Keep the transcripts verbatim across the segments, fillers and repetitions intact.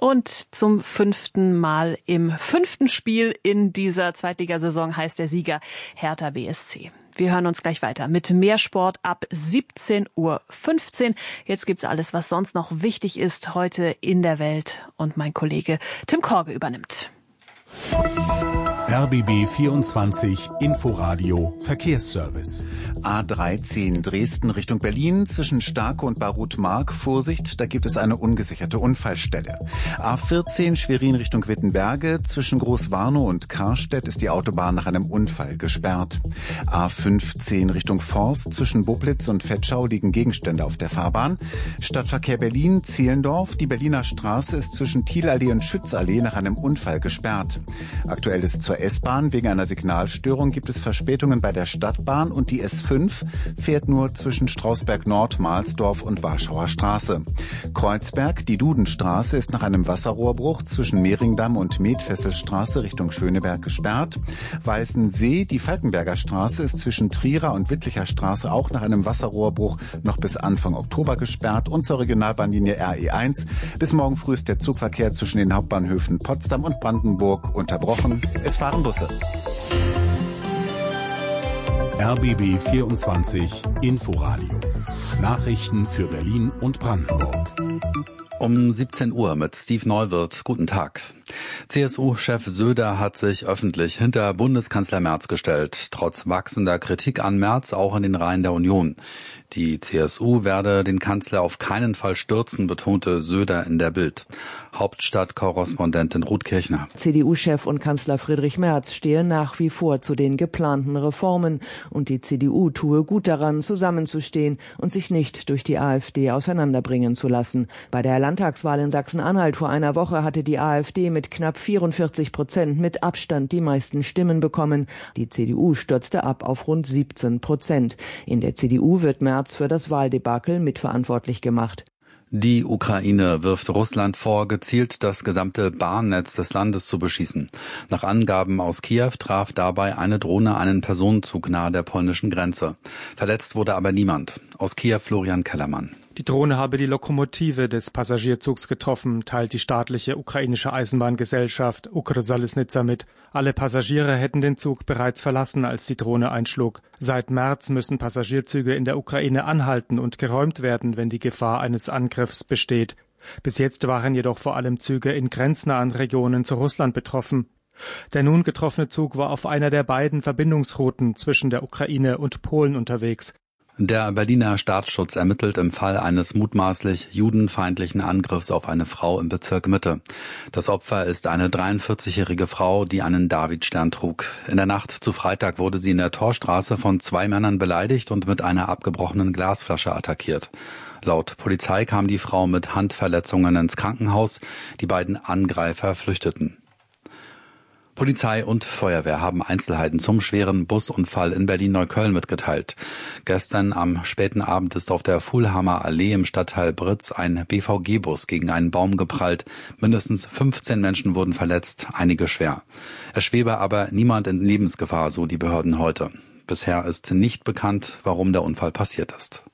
Und zum fünften Mal im fünften Spiel in dieser Zweitligasaison heißt der Sieger Hertha B S C. Wir hören uns gleich weiter mit mehr Sport ab siebzehn Uhr fünfzehn. Jetzt gibt's alles, was sonst noch wichtig ist heute in der Welt. Und mein Kollege Tim Korge übernimmt. R B B vierundzwanzig Inforadio Verkehrsservice. A dreizehn Dresden Richtung Berlin zwischen Starke und Barut-Mark. Vorsicht, da gibt es eine ungesicherte Unfallstelle. A vierzehn Schwerin Richtung Wittenberge zwischen Großwarnow und Karstedt ist die Autobahn nach einem Unfall gesperrt. A fünfzehn Richtung Forst zwischen Bublitz und Vetschau liegen Gegenstände auf der Fahrbahn. Stadtverkehr Berlin Zehlendorf. Die Berliner Straße ist zwischen Thielallee und Schützallee nach einem Unfall gesperrt. Aktuell ist zur S-Bahn. Wegen einer Signalstörung gibt es Verspätungen bei der Stadtbahn und die S fünf fährt nur zwischen Strausberg Nord, Mahlsdorf und Warschauer Straße. Kreuzberg, die Dudenstraße, ist nach einem Wasserrohrbruch zwischen Mehringdamm und Metfesselstraße Richtung Schöneberg gesperrt. Weißensee, die Falkenberger Straße, ist zwischen Trierer und Wittlicher Straße auch nach einem Wasserrohrbruch noch bis Anfang Oktober gesperrt. Und zur Regionalbahnlinie R E eins. Bis morgen früh ist der Zugverkehr zwischen den Hauptbahnhöfen Potsdam und Brandenburg unterbrochen. Es fahren Busse. R B B vierundzwanzig Inforadio. Nachrichten für Berlin und Brandenburg. Um siebzehn Uhr mit Steve Neuwirth. Guten Tag. C S U-Chef Söder hat sich öffentlich hinter Bundeskanzler Merz gestellt, trotz wachsender Kritik an Merz auch in den Reihen der Union. Die C S U werde den Kanzler auf keinen Fall stürzen, betonte Söder in der Bild. Hauptstadtkorrespondentin Ruth Kirchner. C D U-Chef und Kanzler Friedrich Merz stehe nach wie vor zu den geplanten Reformen und die C D U tue gut daran, zusammenzustehen und sich nicht durch die AfD auseinanderbringen zu lassen. Bei der Landtagswahl in Sachsen-Anhalt vor einer Woche hatte die AfD mit knapp vierundvierzig Prozent mit Abstand die meisten Stimmen bekommen. Die C D U stürzte ab auf rund siebzehn Prozent. In der C D U wird Merz für das Wahldebakel mitverantwortlich gemacht. Die Ukraine wirft Russland vor, gezielt das gesamte Bahnnetz des Landes zu beschießen. Nach Angaben aus Kiew traf dabei eine Drohne einen Personenzug nahe der polnischen Grenze. Verletzt wurde aber niemand. Aus Kiew Florian Kellermann. Die Drohne habe die Lokomotive des Passagierzugs getroffen, teilt die staatliche ukrainische Eisenbahngesellschaft Ukrsalisnitsa mit. Alle Passagiere hätten den Zug bereits verlassen, als die Drohne einschlug. Seit März müssen Passagierzüge in der Ukraine anhalten und geräumt werden, wenn die Gefahr eines Angriffs besteht. Bis jetzt waren jedoch vor allem Züge in grenznahen Regionen zu Russland betroffen. Der nun getroffene Zug war auf einer der beiden Verbindungsrouten zwischen der Ukraine und Polen unterwegs. Der Berliner Staatsschutz ermittelt im Fall eines mutmaßlich judenfeindlichen Angriffs auf eine Frau im Bezirk Mitte. Das Opfer ist eine dreiundvierzigjährige Frau, die einen Davidstern trug. In der Nacht zu Freitag wurde sie in der Torstraße von zwei Männern beleidigt und mit einer abgebrochenen Glasflasche attackiert. Laut Polizei kam die Frau mit Handverletzungen ins Krankenhaus. Die beiden Angreifer flüchteten. Polizei und Feuerwehr haben Einzelheiten zum schweren Busunfall in Berlin-Neukölln mitgeteilt. Gestern am späten Abend ist auf der Fuhlhammer Allee im Stadtteil Britz ein B V G-Bus gegen einen Baum geprallt. Mindestens fünfzehn Menschen wurden verletzt, einige schwer. Es schwebe aber niemand in Lebensgefahr, so die Behörden heute. Bisher ist nicht bekannt, warum der Unfall passiert ist.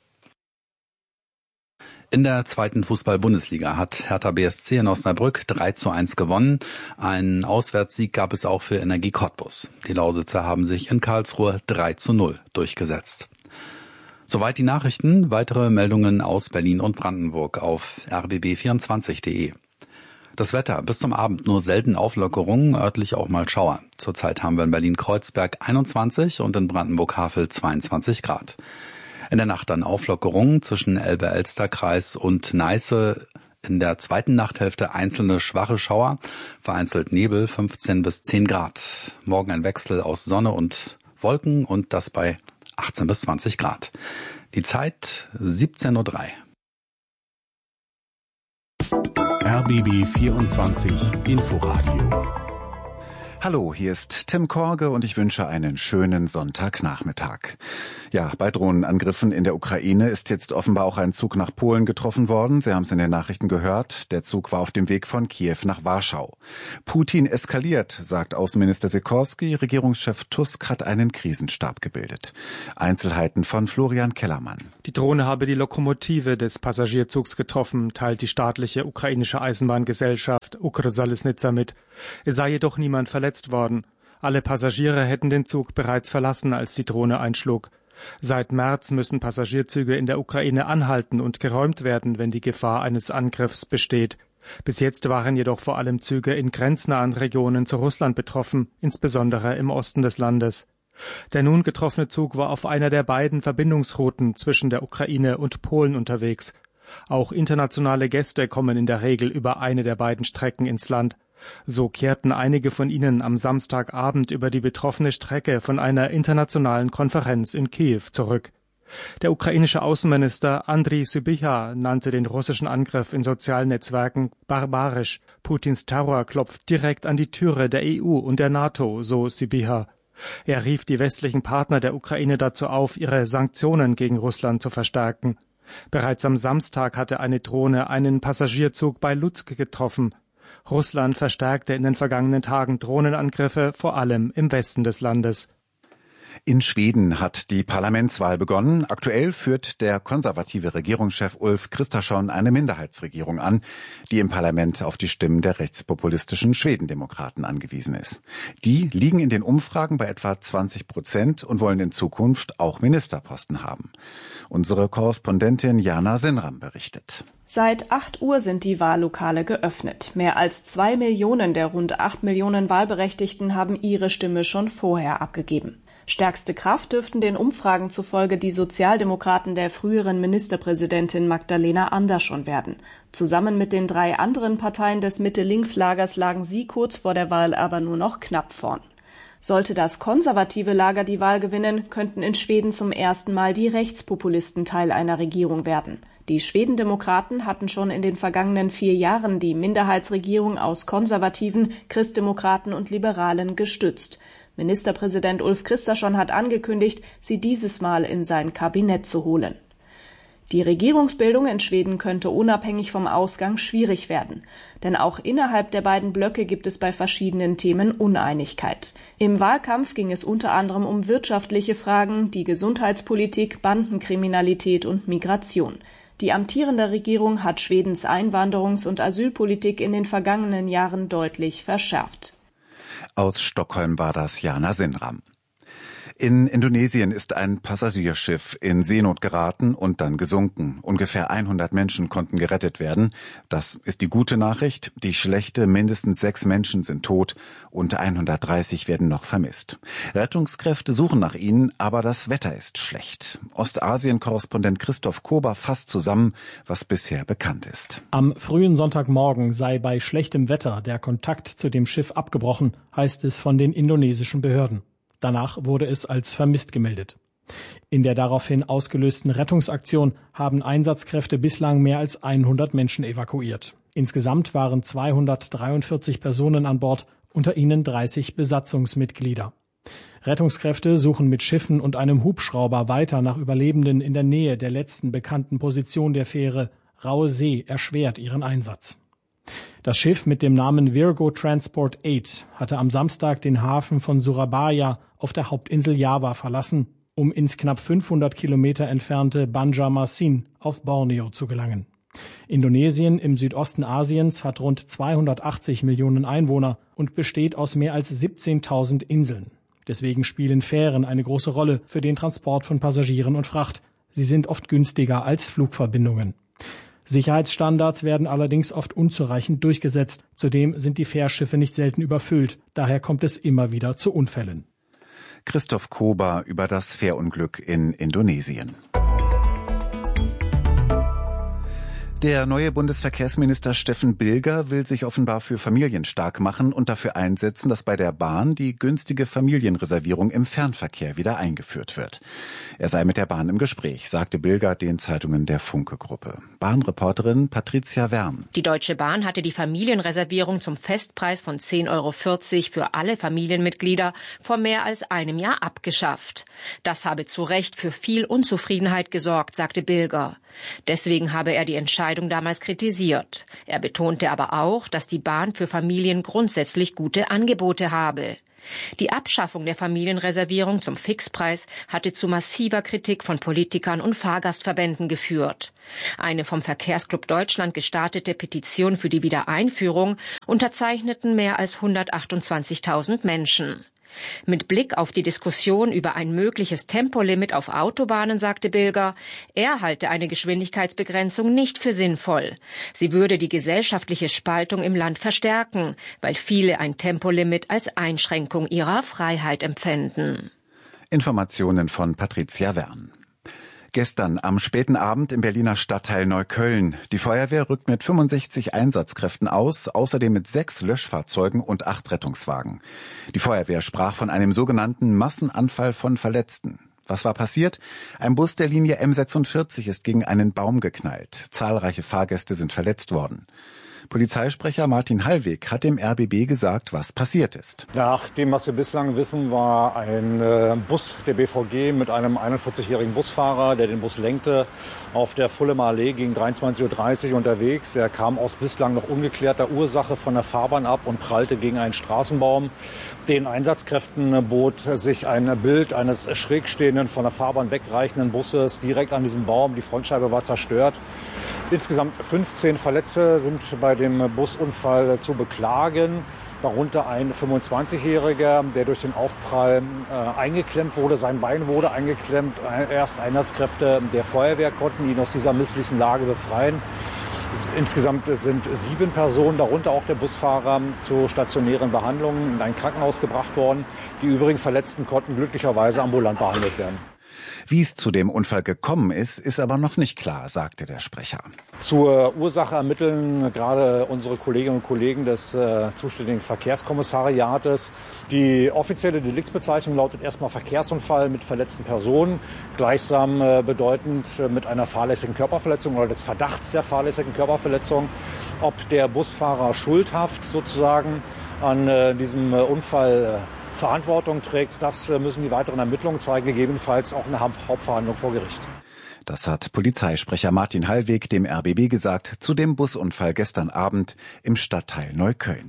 In der zweiten Fußball-Bundesliga hat Hertha B S C in Osnabrück drei zu eins gewonnen. Einen Auswärtssieg gab es auch für Energie Cottbus. Die Lausitzer haben sich in Karlsruhe drei zu null durchgesetzt. Soweit die Nachrichten. Weitere Meldungen aus Berlin und Brandenburg auf r b b vierundzwanzig punkt de. Das Wetter, bis zum Abend nur selten Auflockerungen, örtlich auch mal Schauer. Zurzeit haben wir in Berlin-Kreuzberg einundzwanzig und in Brandenburg-Havel zweiundzwanzig Grad. In der Nacht dann Auflockerungen zwischen Elbe-Elster-Kreis und Neiße. In der zweiten Nachthälfte einzelne schwache Schauer, vereinzelt Nebel, fünfzehn bis zehn Grad. Morgen ein Wechsel aus Sonne und Wolken und das bei achtzehn bis zwanzig Grad. Die Zeit siebzehn Uhr drei. R B B vierundzwanzig Inforadio. Hallo, hier ist Tim Korge und ich wünsche einen schönen Sonntagnachmittag. Ja, bei Drohnenangriffen in der Ukraine ist jetzt offenbar auch ein Zug nach Polen getroffen worden. Sie haben es in den Nachrichten gehört. Der Zug war auf dem Weg von Kiew nach Warschau. Putin eskaliert, sagt Außenminister Sikorski. Regierungschef Tusk hat einen Krisenstab gebildet. Einzelheiten von Florian Kellermann. Die Drohne habe die Lokomotive des Passagierzugs getroffen, teilt die staatliche ukrainische Eisenbahngesellschaft Ukr-Salysnitsa mit. Es sei jedoch niemand verletzt worden. Alle Passagiere hätten den Zug bereits verlassen, als die Drohne einschlug. Seit März müssen Passagierzüge in der Ukraine anhalten und geräumt werden, wenn die Gefahr eines Angriffs besteht. Bis jetzt waren jedoch vor allem Züge in grenznahen Regionen zu Russland betroffen, insbesondere im Osten des Landes. Der nun getroffene Zug war auf einer der beiden Verbindungsrouten zwischen der Ukraine und Polen unterwegs. Auch internationale Gäste kommen in der Regel über eine der beiden Strecken ins Land. So kehrten einige von ihnen am Samstagabend über die betroffene Strecke von einer internationalen Konferenz in Kiew zurück. Der ukrainische Außenminister Andriy Sybiha nannte den russischen Angriff in sozialen Netzwerken barbarisch. Putins Terror klopft direkt an die Türe der E U und der NATO, so Sybiha. Er rief die westlichen Partner der Ukraine dazu auf, ihre Sanktionen gegen Russland zu verstärken. Bereits am Samstag hatte eine Drohne einen Passagierzug bei Lutsk getroffen. Russland verstärkte in den vergangenen Tagen Drohnenangriffe, vor allem im Westen des Landes. In Schweden hat die Parlamentswahl begonnen. Aktuell führt der konservative Regierungschef Ulf Kristersson eine Minderheitsregierung an, die im Parlament auf die Stimmen der rechtspopulistischen Schwedendemokraten angewiesen ist. Die liegen in den Umfragen bei etwa zwanzig Prozent und wollen in Zukunft auch Ministerposten haben. Unsere Korrespondentin Jana Sinram berichtet. Seit acht Uhr sind die Wahllokale geöffnet. Mehr als zwei Millionen der rund acht Millionen Wahlberechtigten haben ihre Stimme schon vorher abgegeben. Stärkste Kraft dürften den Umfragen zufolge die Sozialdemokraten der früheren Ministerpräsidentin Magdalena Andersson werden. Zusammen mit den drei anderen Parteien des Mitte-Links-Lagers lagen sie kurz vor der Wahl aber nur noch knapp vorn. Sollte das konservative Lager die Wahl gewinnen, könnten in Schweden zum ersten Mal die Rechtspopulisten Teil einer Regierung werden. Die Schwedendemokraten hatten schon in den vergangenen vier Jahren die Minderheitsregierung aus Konservativen, Christdemokraten und Liberalen gestützt. Ministerpräsident Ulf Kristersson hat angekündigt, sie dieses Mal in sein Kabinett zu holen. Die Regierungsbildung in Schweden könnte unabhängig vom Ausgang schwierig werden. Denn auch innerhalb der beiden Blöcke gibt es bei verschiedenen Themen Uneinigkeit. Im Wahlkampf ging es unter anderem um wirtschaftliche Fragen, die Gesundheitspolitik, Bandenkriminalität und Migration. Die amtierende Regierung hat Schwedens Einwanderungs- und Asylpolitik in den vergangenen Jahren deutlich verschärft. Aus Stockholm war das Jana Sinram. In Indonesien ist ein Passagierschiff in Seenot geraten und dann gesunken. Ungefähr hundert Menschen konnten gerettet werden. Das ist die gute Nachricht. Die schlechte, mindestens sechs Menschen sind tot und hundertdreißig werden noch vermisst. Rettungskräfte suchen nach ihnen, aber das Wetter ist schlecht. Ostasien-Korrespondent Christoph Kober fasst zusammen, was bisher bekannt ist. Am frühen Sonntagmorgen sei bei schlechtem Wetter der Kontakt zu dem Schiff abgebrochen, heißt es von den indonesischen Behörden. Danach wurde es als vermisst gemeldet. In der daraufhin ausgelösten Rettungsaktion haben Einsatzkräfte bislang mehr als hundert Menschen evakuiert. Insgesamt waren zweihundertdreiundvierzig Personen an Bord, unter ihnen dreißig Besatzungsmitglieder. Rettungskräfte suchen mit Schiffen und einem Hubschrauber weiter nach Überlebenden in der Nähe der letzten bekannten Position der Fähre. Raue See erschwert ihren Einsatz. Das Schiff mit dem Namen Virgo Transport acht hatte am Samstag den Hafen von Surabaya auf der Hauptinsel Java verlassen, um ins knapp fünfhundert Kilometer entfernte Banjarmasin auf Borneo zu gelangen. Indonesien im Südosten Asiens hat rund zweihundertachtzig Millionen Einwohner und besteht aus mehr als siebzehntausend Inseln. Deswegen spielen Fähren eine große Rolle für den Transport von Passagieren und Fracht. Sie sind oft günstiger als Flugverbindungen. Sicherheitsstandards werden allerdings oft unzureichend durchgesetzt. Zudem sind die Fährschiffe nicht selten überfüllt. Daher kommt es immer wieder zu Unfällen. Christoph Kober über das Fährunglück in Indonesien. Der neue Bundesverkehrsminister Steffen Bilger will sich offenbar für Familien stark machen und dafür einsetzen, dass bei der Bahn die günstige Familienreservierung im Fernverkehr wieder eingeführt wird. Er sei mit der Bahn im Gespräch, sagte Bilger den Zeitungen der Funke-Gruppe. Bahnreporterin Patricia Wern. Die Deutsche Bahn hatte die Familienreservierung zum Festpreis von zehn Euro vierzig für alle Familienmitglieder vor mehr als einem Jahr abgeschafft. Das habe zu Recht für viel Unzufriedenheit gesorgt, sagte Bilger. Deswegen habe er die Entscheidung damals kritisiert. Er betonte aber auch, dass die Bahn für Familien grundsätzlich gute Angebote habe. Die Abschaffung der Familienreservierung zum Fixpreis hatte zu massiver Kritik von Politikern und Fahrgastverbänden geführt. Eine vom Verkehrsclub Deutschland gestartete Petition für die Wiedereinführung unterzeichneten mehr als hundertachtundzwanzigtausend Menschen. Mit Blick auf die Diskussion über ein mögliches Tempolimit auf Autobahnen sagte Bilger, er halte eine Geschwindigkeitsbegrenzung nicht für sinnvoll. Sie würde die gesellschaftliche Spaltung im Land verstärken, weil viele ein Tempolimit als Einschränkung ihrer Freiheit empfänden. Informationen von Patricia Wern. Gestern am späten Abend im Berliner Stadtteil Neukölln. Die Feuerwehr rückt mit fünfundsechzig Einsatzkräften aus, außerdem mit sechs Löschfahrzeugen und acht Rettungswagen. Die Feuerwehr sprach von einem sogenannten Massenanfall von Verletzten. Was war passiert? Ein Bus der Linie M sechsundvierzig ist gegen einen Baum geknallt. Zahlreiche Fahrgäste sind verletzt worden. Polizeisprecher Martin Hallweg hat dem R B B gesagt, was passiert ist. Nach dem, was wir bislang wissen, war ein äh, Bus der B V G mit einem einundvierzigjährigen Busfahrer, der den Bus lenkte, auf der Fullemer Allee gegen dreiundzwanzig Uhr dreißig unterwegs. Er kam aus bislang noch ungeklärter Ursache von der Fahrbahn ab und prallte gegen einen Straßenbaum. Den Einsatzkräften bot sich ein Bild eines schräg stehenden, von der Fahrbahn wegreichenden Busses direkt an diesem Baum. Die Frontscheibe war zerstört. Insgesamt fünfzehn Verletzte sind bei dem Busunfall zu beklagen, darunter ein fünfundzwanzigjähriger, der durch den Aufprall äh, eingeklemmt wurde. Sein Bein wurde eingeklemmt. Erst Einsatzkräfte der Feuerwehr konnten ihn aus dieser misslichen Lage befreien. Insgesamt sind sieben Personen, darunter auch der Busfahrer, zu stationären Behandlungen in ein Krankenhaus gebracht worden. Die übrigen Verletzten konnten glücklicherweise ambulant behandelt werden. Wie es zu dem Unfall gekommen ist, ist aber noch nicht klar, sagte der Sprecher. Zur Ursache ermitteln gerade unsere Kolleginnen und Kollegen des äh, zuständigen Verkehrskommissariates. Die offizielle Deliktsbezeichnung lautet erstmal Verkehrsunfall mit verletzten Personen, gleichsam äh, bedeutend äh, mit einer fahrlässigen Körperverletzung oder des Verdachts der fahrlässigen Körperverletzung. Ob der Busfahrer schuldhaft sozusagen an äh, diesem äh, Unfall äh, Verantwortung trägt, das müssen die weiteren Ermittlungen zeigen, gegebenenfalls auch eine Hauptverhandlung vor Gericht. Das hat Polizeisprecher Martin Hallweg dem R B B gesagt zu dem Busunfall gestern Abend im Stadtteil Neukölln.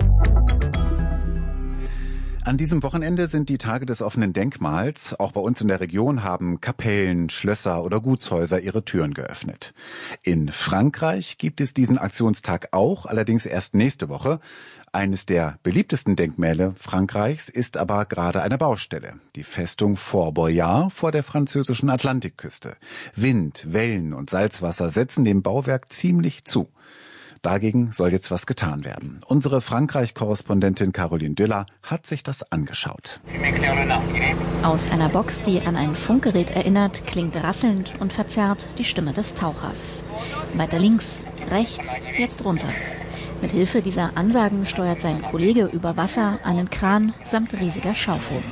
An diesem Wochenende sind die Tage des offenen Denkmals. Auch bei uns in der Region haben Kapellen, Schlösser oder Gutshäuser ihre Türen geöffnet. In Frankreich gibt es diesen Aktionstag auch, allerdings erst nächste Woche. Eines der beliebtesten Denkmäler Frankreichs ist aber gerade eine Baustelle. Die Festung Fort Boyard vor der französischen Atlantikküste. Wind, Wellen und Salzwasser setzen dem Bauwerk ziemlich zu. Dagegen soll jetzt was getan werden. Unsere Frankreich-Korrespondentin Caroline Düller hat sich das angeschaut. Aus einer Box, die an ein Funkgerät erinnert, klingt rasselnd und verzerrt die Stimme des Tauchers. Weiter links, rechts, jetzt runter. Mit Hilfe dieser Ansagen steuert sein Kollege über Wasser einen Kran samt riesiger Schaufel.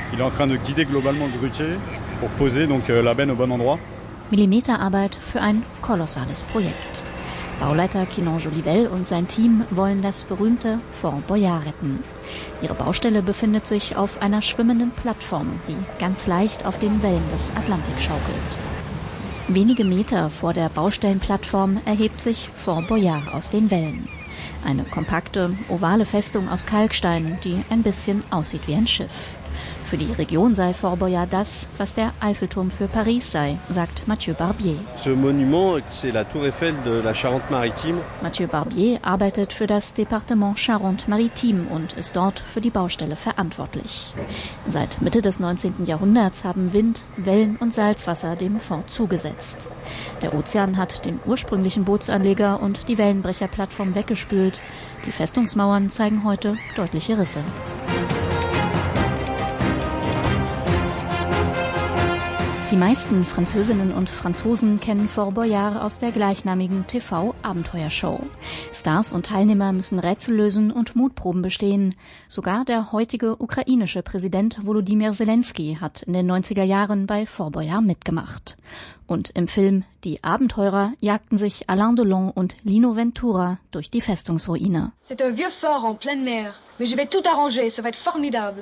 Millimeterarbeit für ein kolossales Projekt. Bauleiter Quinon Jolivel und sein Team wollen das berühmte Fort Boyard retten. Ihre Baustelle befindet sich auf einer schwimmenden Plattform, die ganz leicht auf den Wellen des Atlantik schaukelt. Wenige Meter vor der Baustellenplattform erhebt sich Fort Boyard aus den Wellen. Eine kompakte, ovale Festung aus Kalkstein, die ein bisschen aussieht wie ein Schiff. Für die Region sei Fort Boyard das, was der Eiffelturm für Paris sei, sagt Mathieu Barbier. Mathieu Barbier arbeitet für das Departement Charente-Maritime und ist dort für die Baustelle verantwortlich. Seit Mitte des neunzehnten Jahrhunderts haben Wind, Wellen und Salzwasser dem Fort zugesetzt. Der Ozean hat den ursprünglichen Bootsanleger und die Wellenbrecherplattform weggespült. Die Festungsmauern zeigen heute deutliche Risse. Die meisten Französinnen und Franzosen kennen Fort Boyard aus der gleichnamigen T V-Abenteuershow. Stars und Teilnehmer müssen Rätsel lösen und Mutproben bestehen. Sogar der heutige ukrainische Präsident Volodymyr Zelensky hat in den neunziger Jahren bei Fort Boyard mitgemacht. Und im Film Die Abenteurer jagten sich Alain Delon und Lino Ventura durch die Festungsruine. C'est un vieux fort en pleine mer, mais je vais tout arranger, ça va être formidable.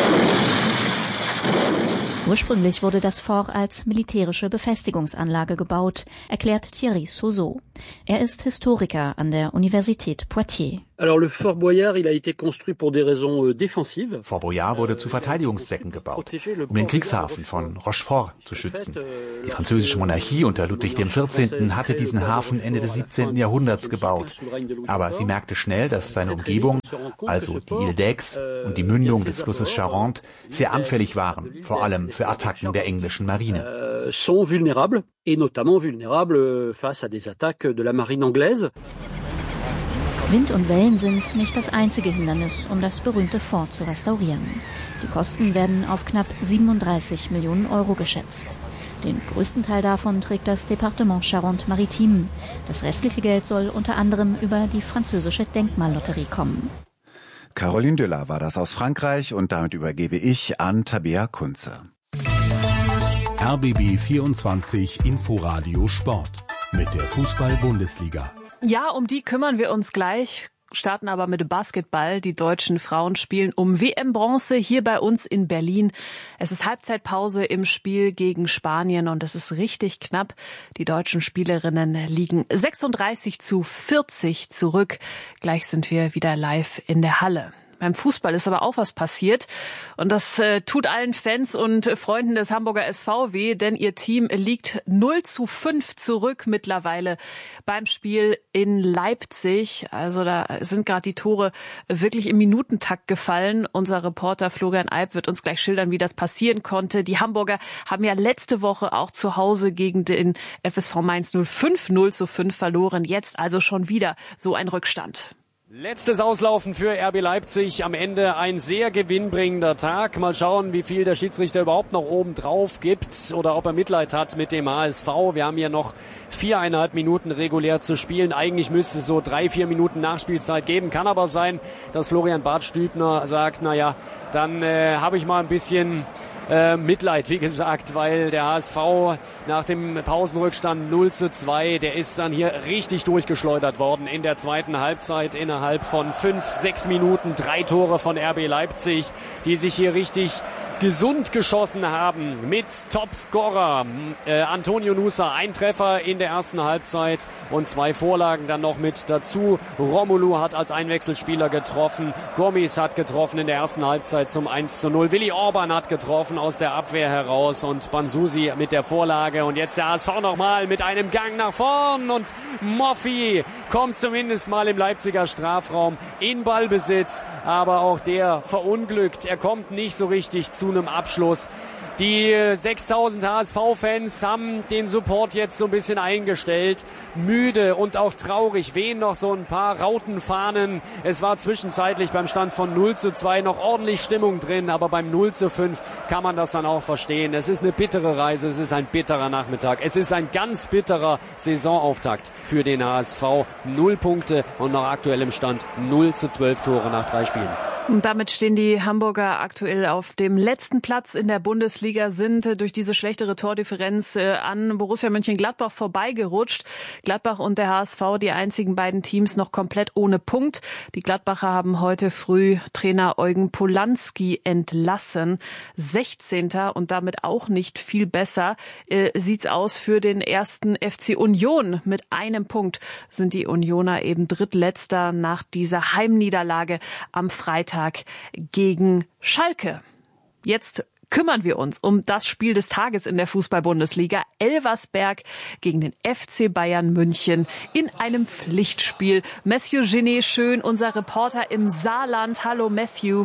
Ursprünglich wurde das Fort als militärische Befestigungsanlage gebaut, erklärt Thierry Souzot. Er ist Historiker an der Universität Poitiers. Fort Boyard wurde zu Verteidigungszwecken gebaut, um den Kriegshafen von Rochefort zu schützen. Die französische Monarchie unter Ludwig der vierzehnte. Hatte diesen Hafen Ende des siebzehnten. Jahrhunderts gebaut. Aber sie merkte schnell, dass seine Umgebung, also die Ile d'Aix und die Mündung des Flusses Charente, sehr anfällig waren, vor allem für Attacken der englischen Marine. sont vulnérables, et notamment vulnérables face à des attaques de la marine anglaise. Wind und Wellen sind nicht das einzige Hindernis, um das berühmte Fort zu restaurieren. Die Kosten werden auf knapp siebenunddreißig Millionen Euro geschätzt. Den größten Teil davon trägt das Departement Charente-Maritime. Das restliche Geld soll unter anderem über die französische Denkmallotterie kommen. Caroline Düller war das aus Frankreich und damit übergebe ich an Tabea Kunze. R B B vierundzwanzig Inforadio Sport mit der Fußball-Bundesliga. Ja, um die kümmern wir uns gleich, starten aber mit Basketball. Die deutschen Frauen spielen um W M-Bronze hier bei uns in Berlin. Es ist Halbzeitpause im Spiel gegen Spanien und es ist richtig knapp. Die deutschen Spielerinnen liegen sechsunddreißig zu vierzig zurück. Gleich sind wir wieder live in der Halle. Beim Fußball ist aber auch was passiert und das äh, tut allen Fans und Freunden des Hamburger S V weh, denn ihr Team liegt null zu fünf zurück mittlerweile beim Spiel in Leipzig. Also da sind gerade die Tore wirklich im Minutentakt gefallen. Unser Reporter Florian Alp wird uns gleich schildern, wie das passieren konnte. Die Hamburger haben ja letzte Woche auch zu Hause gegen den F S V Mainz null fünf null zu fünf verloren. Jetzt also schon wieder so ein Rückstand. Letztes Auslaufen für R B Leipzig. Am Ende ein sehr gewinnbringender Tag. Mal schauen, wie viel der Schiedsrichter überhaupt noch oben drauf gibt oder ob er Mitleid hat mit dem H S V. Wir haben hier noch viereinhalb Minuten regulär zu spielen. Eigentlich müsste es so drei, vier Minuten Nachspielzeit geben. Kann aber sein, dass Florian Bartstübner sagt, naja, dann äh, habe ich mal ein bisschen Äh, Mitleid, wie gesagt, weil der H S V nach dem Pausenrückstand null zu zwei, der ist dann hier richtig durchgeschleudert worden in der zweiten Halbzeit innerhalb von fünf, sechs Minuten. Drei Tore von R B Leipzig, die sich hier richtig gesund geschossen haben mit Topscorer äh, Antonio Nusa, ein Treffer in der ersten Halbzeit und zwei Vorlagen dann noch mit dazu. Romelu hat als Einwechselspieler getroffen, Gomis hat getroffen in der ersten Halbzeit zum eins zu null, Willi Orban hat getroffen aus der Abwehr heraus und Bansusi mit der Vorlage und jetzt der H S V nochmal mit einem Gang nach vorn und Moffi kommt zumindest mal im Leipziger Strafraum in Ballbesitz, aber auch der verunglückt, er kommt nicht so richtig zu einem Abschluss. Die sechstausend H S V-Fans haben den Support jetzt so ein bisschen eingestellt. Müde und auch traurig wehen noch so ein paar Rautenfahnen. Es war zwischenzeitlich beim Stand von null zu zwei noch ordentlich Stimmung drin, aber beim null zu fünf kann man das dann auch verstehen. Es ist eine bittere Reise, es ist ein bitterer Nachmittag. Es ist ein ganz bitterer Saisonauftakt für den H S V. Null Punkte und nach aktuellem Stand null zu zwölf Tore nach drei Spielen. Und damit stehen die Hamburger aktuell auf dem letzten Platz in der Bundesliga, sind durch diese schlechtere Tordifferenz an Borussia Mönchengladbach vorbeigerutscht. Gladbach und der H S V, die einzigen beiden Teams noch komplett ohne Punkt. Die Gladbacher haben heute früh Trainer Eugen Polanski entlassen. sechzehnter und damit auch nicht viel besser äh, sieht's aus für den ersten F C Union. Mit einem Punkt sind die Unioner eben drittletzter nach dieser Heimniederlage am Freitag gegen Schalke. Jetzt kümmern wir uns um das Spiel des Tages in der Fußball-Bundesliga. Elversberg gegen den F C Bayern München in einem Pflichtspiel. Matthew Genet Schön, unser Reporter im Saarland. Hallo Matthew.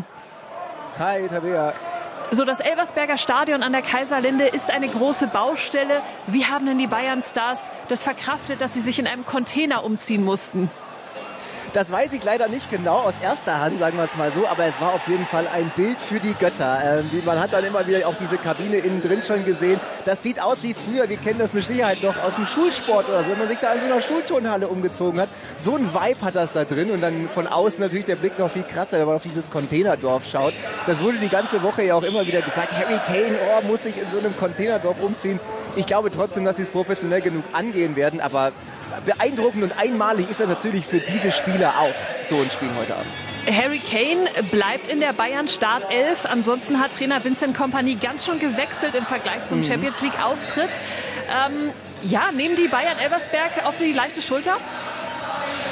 Hi Tabea. So, das Elversberger Stadion an der Kaiserlinde ist eine große Baustelle. Wie haben denn die Bayern-Stars das verkraftet, dass sie sich in einem Container umziehen mussten? Das weiß ich leider nicht genau aus erster Hand, sagen wir es mal so, aber es war auf jeden Fall ein Bild für die Götter. Ähm, man hat dann immer wieder auch diese Kabine innen drin schon gesehen. Das sieht aus wie früher, wir kennen das mit Sicherheit noch aus dem Schulsport oder so, wenn man sich da in so einer Schulturnhalle umgezogen hat. So ein Vibe hat das da drin und dann von außen natürlich der Blick noch viel krasser, wenn man auf dieses Containerdorf schaut. Das wurde die ganze Woche ja auch immer wieder gesagt, Harry Kane oh, muss sich in so einem Containerdorf umziehen. Ich glaube trotzdem, dass sie es professionell genug angehen werden, aber beeindruckend und einmalig ist das natürlich für diese Spieler auch, so ein Spiel heute Abend. Harry Kane bleibt in der Bayern-Startelf. Ansonsten hat Trainer Vincent Kompany ganz schön gewechselt im Vergleich zum mhm. Champions League-Auftritt. Ähm, ja, nehmen die Bayern Elversberg auf die leichte Schulter?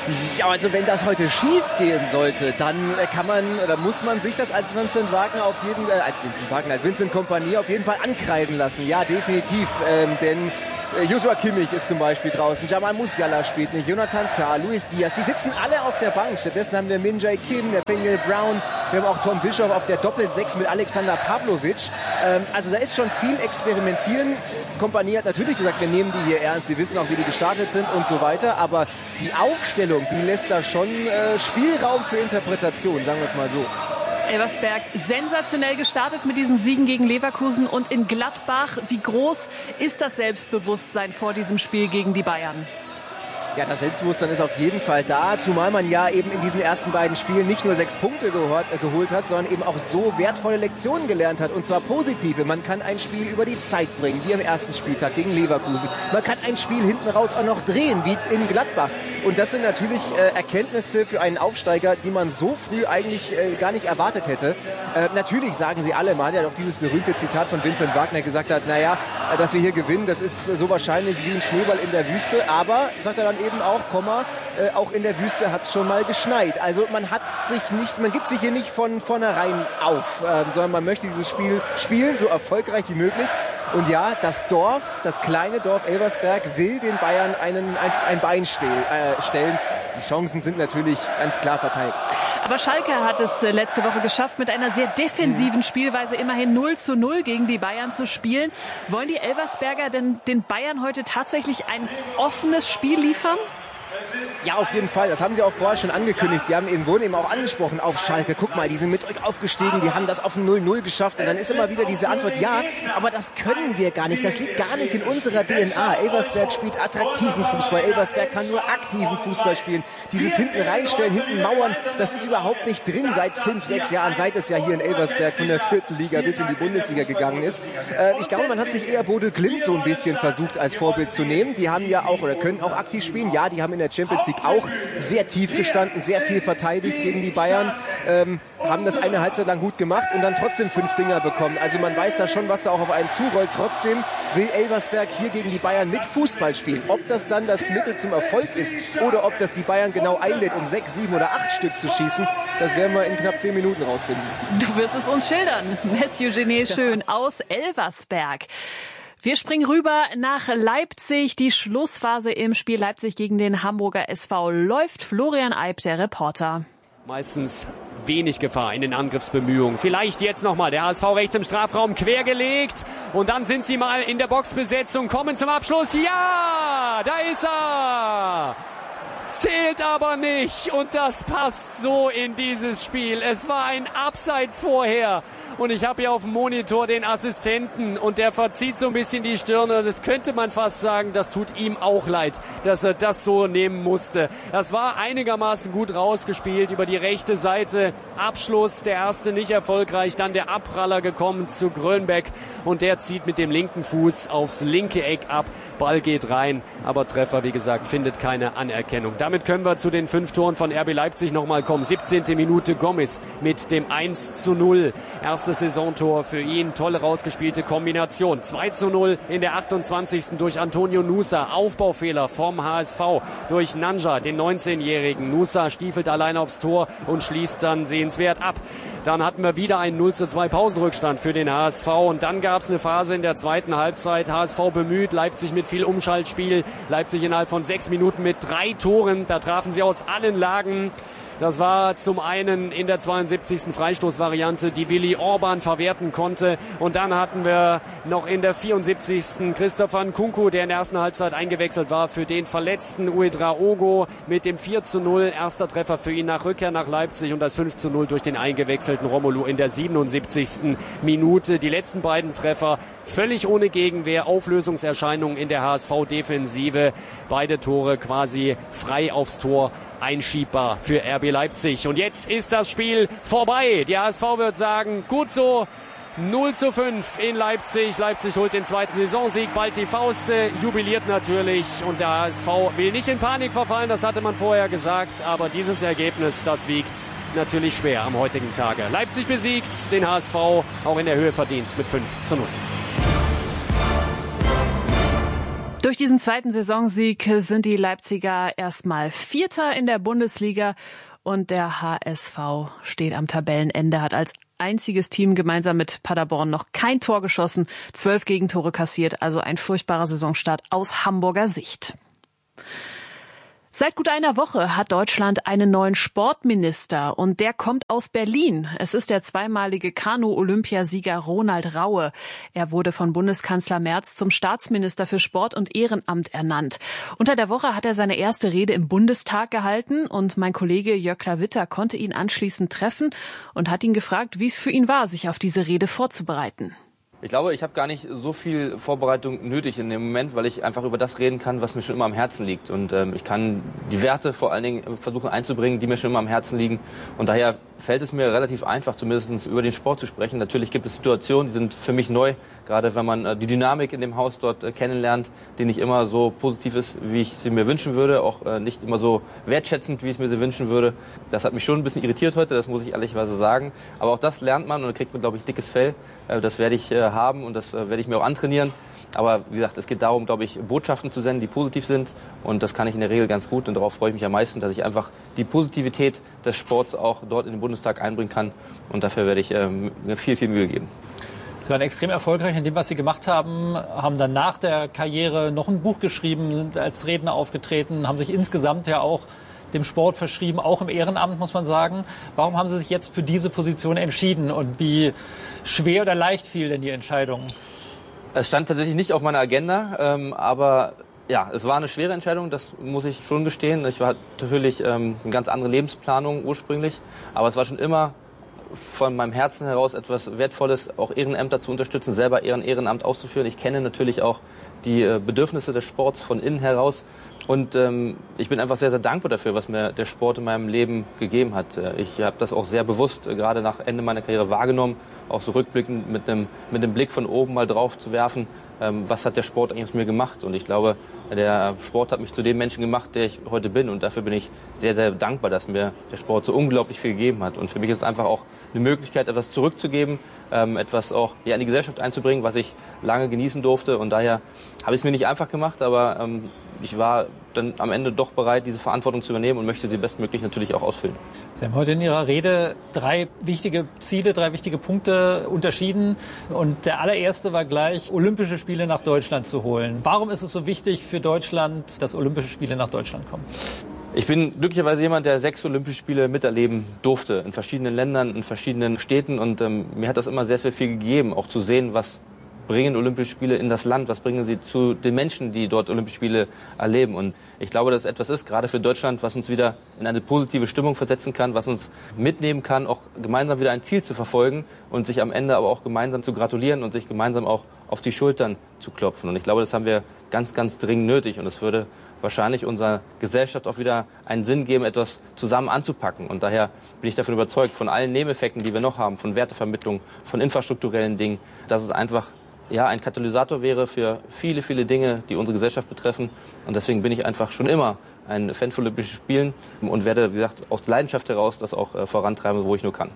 Ja, also wenn das heute schief gehen sollte, dann kann man, oder muss man sich das als Vincent Wagner auf jeden, äh, als Vincent Wagner, als Vincent Kompanie auf jeden Fall ankreiden lassen. Ja, definitiv, ähm, denn Joshua Kimmich ist zum Beispiel draußen, Jamal Musiala spielt nicht, Jonathan Tah, Luis Diaz, die sitzen alle auf der Bank. Stattdessen haben wir Min Jae Kim, Nathaniel Brown, wir haben auch Tom Bischoff auf der Doppelsechs mit Alexander Pavlovic. Ähm, also da ist schon viel Experimentieren. Kompanie hat natürlich gesagt, wir nehmen die hier ernst, wir wissen auch, wie die gestartet sind und so weiter, aber die Aufstellung, die lässt da schon äh, Spielraum für Interpretation, sagen wir es mal so. Elversberg sensationell gestartet mit diesen Siegen gegen Leverkusen und in Gladbach. Wie groß ist das Selbstbewusstsein vor diesem Spiel gegen die Bayern? Ja, das Selbstbewusstsein ist auf jeden Fall da, zumal man ja eben in diesen ersten beiden Spielen nicht nur sechs Punkte geholt, äh, geholt hat, sondern eben auch so wertvolle Lektionen gelernt hat, und zwar positive. Man kann ein Spiel über die Zeit bringen, wie am ersten Spieltag gegen Leverkusen. Man kann ein Spiel hinten raus auch noch drehen, wie in Gladbach. Und das sind natürlich äh, Erkenntnisse für einen Aufsteiger, die man so früh eigentlich äh, gar nicht erwartet hätte. Äh, natürlich sagen sie alle, man hat ja doch dieses berühmte Zitat von Vincent Wagner gesagt hat, naja, äh, dass wir hier gewinnen, das ist äh, so wahrscheinlich wie ein Schneeball in der Wüste, aber, sagt er dann eben auch, Komma, äh, auch in der Wüste hat es schon mal geschneit. Also man hat sich nicht, man gibt sich hier nicht von vornherein auf, äh, sondern man möchte dieses Spiel spielen, so erfolgreich wie möglich. Und ja, das Dorf, das kleine Dorf Elversberg will den Bayern einen, ein, ein Bein stell, äh, stellen. Die Chancen sind natürlich ganz klar verteilt. Aber Schalke hat es letzte Woche geschafft, mit einer sehr defensiven Spielweise immerhin null zu null gegen die Bayern zu spielen. Wollen die Elversberger denn den Bayern heute tatsächlich ein offenes Spiel liefern? Ja, auf jeden Fall. Das haben sie auch vorher schon angekündigt. Sie haben eben, wurden eben auch angesprochen auf Schalke. Guck mal, die sind mit euch aufgestiegen, die haben das auf ein null null geschafft. Und dann ist immer wieder diese Antwort, ja, aber das können wir gar nicht. Das liegt gar nicht in unserer D N A. Elversberg spielt attraktiven Fußball. Elversberg kann nur aktiven Fußball spielen. Dieses hinten reinstellen, hinten mauern, das ist überhaupt nicht drin seit fünf, sechs Jahren, seit es ja hier in Elversberg von der vierten Liga bis in die Bundesliga gegangen ist. Äh, ich glaube, man hat sich eher Bodø Glimt so ein bisschen versucht als Vorbild zu nehmen. Die haben ja auch oder können auch aktiv spielen. Ja, die haben in der Champions League auch sehr tief gestanden, sehr viel verteidigt gegen die Bayern, ähm, haben das eine Halbzeit lang gut gemacht und dann trotzdem fünf Dinger bekommen. Also man weiß da schon, was da auch auf einen zurollt. Trotzdem will Elversberg hier gegen die Bayern mit Fußball spielen. Ob das dann das Mittel zum Erfolg ist oder ob das die Bayern genau einlädt, um sechs, sieben oder acht Stück zu schießen, das werden wir in knapp zehn Minuten rausfinden. Du wirst es uns schildern. Matthew Genet Schön aus Elversberg. Wir springen rüber nach Leipzig. Die Schlussphase im Spiel Leipzig gegen den Hamburger S V läuft. Florian Eib, der Reporter. Meistens wenig Gefahr in den Angriffsbemühungen. Vielleicht jetzt nochmal der H S V rechts im Strafraum quergelegt. Und dann sind sie mal in der Boxbesetzung, kommen zum Abschluss. Ja, da ist er! Zählt aber nicht. Und das passt so in dieses Spiel. Es war ein Abseits vorher. Und ich habe hier auf dem Monitor den Assistenten und der verzieht so ein bisschen die Stirne. Das könnte man fast sagen, das tut ihm auch leid, dass er das so nehmen musste. Das war einigermaßen gut rausgespielt über die rechte Seite. Abschluss, der erste nicht erfolgreich. Dann der Abpraller gekommen zu Grönbeck und der zieht mit dem linken Fuß aufs linke Eck ab. Ball geht rein, aber Treffer, wie gesagt, findet keine Anerkennung. Damit können wir zu den fünf Toren von R B Leipzig nochmal kommen. siebzehnte Minute Gomez mit dem eins zu null. Erstes Saisontor für ihn. Tolle rausgespielte Kombination. zwei zu null in der achtundzwanzigsten durch Antonio Nusa. Aufbaufehler vom H S V durch Nanja, den neunzehnjährigen. Nusa stiefelt allein aufs Tor und schließt dann sehenswert ab. Dann hatten wir wieder einen null zu zwei Pausenrückstand für den H S V. Und dann gab es eine Phase in der zweiten Halbzeit. H S V bemüht, Leipzig mit viel Umschaltspiel. Leipzig innerhalb von sechs Minuten mit drei Toren. Da trafen sie aus allen Lagen. Das war zum einen in der zweiundsiebzigsten Freistoßvariante, die Willi Orban verwerten konnte. Und dann hatten wir noch in der vierundsiebzigsten Christopher Nkunku, der in der ersten Halbzeit eingewechselt war für den verletzten Ouedraogo mit dem vier zu null. Erster Treffer für ihn nach Rückkehr nach Leipzig und das fünf zu null durch den eingewechselten Romelu in der siebenundsiebzigsten Minute. Die letzten beiden Treffer völlig ohne Gegenwehr, Auflösungserscheinungen in der H S V-Defensive. Beide Tore quasi frei aufs Tor einschiebbar für R B Leipzig. Und jetzt ist das Spiel vorbei. Die H S V wird sagen, gut so, null zu fünf in Leipzig. Leipzig holt den zweiten Saisonsieg, bald die Fauste, jubiliert natürlich. Und der H S V will nicht in Panik verfallen, das hatte man vorher gesagt. Aber dieses Ergebnis, das wiegt natürlich schwer am heutigen Tage. Leipzig besiegt, den H S V auch in der Höhe verdient mit fünf zu null. Durch diesen zweiten Saisonsieg sind die Leipziger erstmal Vierter in der Bundesliga und der H S V steht am Tabellenende, hat als einziges Team gemeinsam mit Paderborn noch kein Tor geschossen, zwölf Gegentore kassiert, also ein furchtbarer Saisonstart aus Hamburger Sicht. Seit gut einer Woche hat Deutschland einen neuen Sportminister und der kommt aus Berlin. Es ist der zweimalige Kanu-Olympiasieger Ronald Raue. Er wurde von Bundeskanzler Merz zum Staatsminister für Sport und Ehrenamt ernannt. Unter der Woche hat er seine erste Rede im Bundestag gehalten und mein Kollege Jörg Klawitter konnte ihn anschließend treffen und hat ihn gefragt, wie es für ihn war, sich auf diese Rede vorzubereiten. Ich glaube, ich habe gar nicht so viel Vorbereitung nötig in dem Moment, weil ich einfach über das reden kann, was mir schon immer am Herzen liegt. Und ähm, ich kann die Werte vor allen Dingen versuchen einzubringen, die mir schon immer am Herzen liegen. Und daher fällt es mir relativ einfach, zumindest über den Sport zu sprechen. Natürlich gibt es Situationen, die sind für mich neu, gerade wenn man äh, die Dynamik in dem Haus dort äh, kennenlernt, die nicht immer so positiv ist, wie ich sie mir wünschen würde, auch äh, nicht immer so wertschätzend, wie ich es mir sie wünschen würde. Das hat mich schon ein bisschen irritiert heute, das muss ich ehrlicherweise sagen. Aber auch das lernt man und da kriegt man, glaube ich, dickes Fell. Äh, das werde ich äh, haben und das äh, werde ich mir auch antrainieren. Aber wie gesagt, es geht darum, glaube ich, Botschaften zu senden, die positiv sind. Und das kann ich in der Regel ganz gut. Und darauf freue ich mich am meisten, dass ich einfach die Positivität des Sports auch dort in den Bundestag einbringen kann. Und dafür werde ich äh, mir viel, viel Mühe geben. Sie waren extrem erfolgreich in dem, was Sie gemacht haben, haben dann nach der Karriere noch ein Buch geschrieben, sind als Redner aufgetreten, haben sich insgesamt ja auch dem Sport verschrieben, auch im Ehrenamt, muss man sagen. Warum haben Sie sich jetzt für diese Position entschieden und wie schwer oder leicht fiel denn die Entscheidung? Es stand tatsächlich nicht auf meiner Agenda, ähm, aber ja, es war eine schwere Entscheidung, das muss ich schon gestehen. Ich war natürlich ähm, eine ganz andere Lebensplanung ursprünglich, aber es war schon immer von meinem Herzen heraus etwas Wertvolles, auch Ehrenämter zu unterstützen, selber ein Ehrenamt auszuführen. Ich kenne natürlich auch die äh, Bedürfnisse des Sports von innen heraus. Und ähm, ich bin einfach sehr, sehr dankbar dafür, was mir der Sport in meinem Leben gegeben hat. Ich habe das auch sehr bewusst äh, gerade nach Ende meiner Karriere wahrgenommen, auch so rückblickend mit einem mit dem Blick von oben mal drauf zu werfen, ähm, was hat der Sport eigentlich aus mir gemacht. Und ich glaube, der Sport hat mich zu dem Menschen gemacht, der ich heute bin. Und dafür bin ich sehr, sehr dankbar, dass mir der Sport so unglaublich viel gegeben hat. Und für mich ist es einfach auch eine Möglichkeit, etwas zurückzugeben, ähm, etwas auch hier in die Gesellschaft einzubringen, was ich lange genießen durfte. Und daher habe ich es mir nicht einfach gemacht, aber ähm, ich war dann am Ende doch bereit, diese Verantwortung zu übernehmen und möchte sie bestmöglich natürlich auch ausfüllen. Sie haben heute in Ihrer Rede drei wichtige Ziele, drei wichtige Punkte unterschieden. Und der allererste war gleich, Olympische Spiele nach Deutschland zu holen. Warum ist es so wichtig für Deutschland, dass Olympische Spiele nach Deutschland kommen? Ich bin glücklicherweise jemand, der sechs Olympische Spiele miterleben durfte, in verschiedenen Ländern, in verschiedenen Städten. Und ähm, mir hat das immer sehr, sehr viel gegeben, auch zu sehen, was bringen Olympische Spiele in das Land, was bringen sie zu den Menschen, die dort Olympische Spiele erleben. Und ich glaube, dass es etwas ist, gerade für Deutschland, was uns wieder in eine positive Stimmung versetzen kann, was uns mitnehmen kann, auch gemeinsam wieder ein Ziel zu verfolgen und sich am Ende aber auch gemeinsam zu gratulieren und sich gemeinsam auch auf die Schultern zu klopfen. Und ich glaube, das haben wir ganz, ganz dringend nötig. Und es würde wahrscheinlich unserer Gesellschaft auch wieder einen Sinn geben, etwas zusammen anzupacken. Und daher bin ich davon überzeugt, von allen Nebeneffekten, die wir noch haben, von Wertevermittlung, von infrastrukturellen Dingen, dass es einfach ja, ein Katalysator wäre für viele, viele Dinge, die unsere Gesellschaft betreffen. Und deswegen bin ich einfach schon immer ein Fan von Olympischen Spielen und werde, wie gesagt, aus Leidenschaft heraus das auch äh, vorantreiben, wo ich nur kann.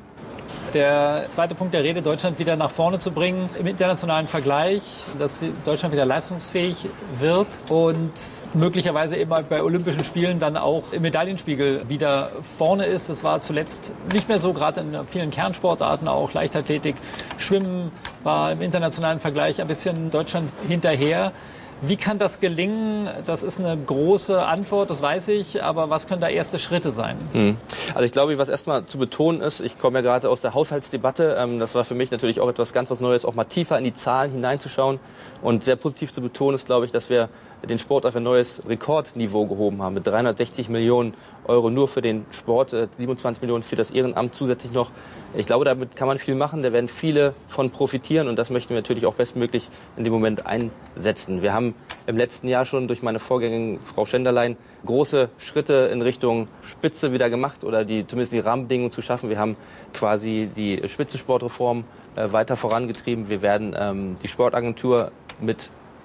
Der zweite Punkt der Rede, Deutschland wieder nach vorne zu bringen im internationalen Vergleich, dass Deutschland wieder leistungsfähig wird und möglicherweise immer bei Olympischen Spielen dann auch im Medaillenspiegel wieder vorne ist. Das war zuletzt nicht mehr so, gerade in vielen Kernsportarten, auch Leichtathletik, Schwimmen war im internationalen Vergleich ein bisschen Deutschland hinterher. Wie kann das gelingen? Das ist eine große Antwort, das weiß ich, aber was können da erste Schritte sein? Hm. Also ich glaube, was erstmal zu betonen ist, ich komme ja gerade aus der Haushaltsdebatte, ähm, das war für mich natürlich auch etwas ganz was Neues, auch mal tiefer in die Zahlen hineinzuschauen und sehr positiv zu betonen ist, glaube ich, dass wir den Sport auf ein neues Rekordniveau gehoben haben mit dreihundertsechzig Millionen Euro nur für den Sport, siebenundzwanzig Millionen für das Ehrenamt zusätzlich noch. Ich glaube, damit kann man viel machen, da werden viele von profitieren und das möchten wir natürlich auch bestmöglich in dem Moment einsetzen. Wir haben im letzten Jahr schon durch meine Vorgängerin Frau Schenderlein große Schritte in Richtung Spitze wieder gemacht oder die, zumindest die Rahmenbedingungen zu schaffen. Wir haben quasi die Spitzensportreform äh, weiter vorangetrieben. Wir werden ähm, die Sportagentur mit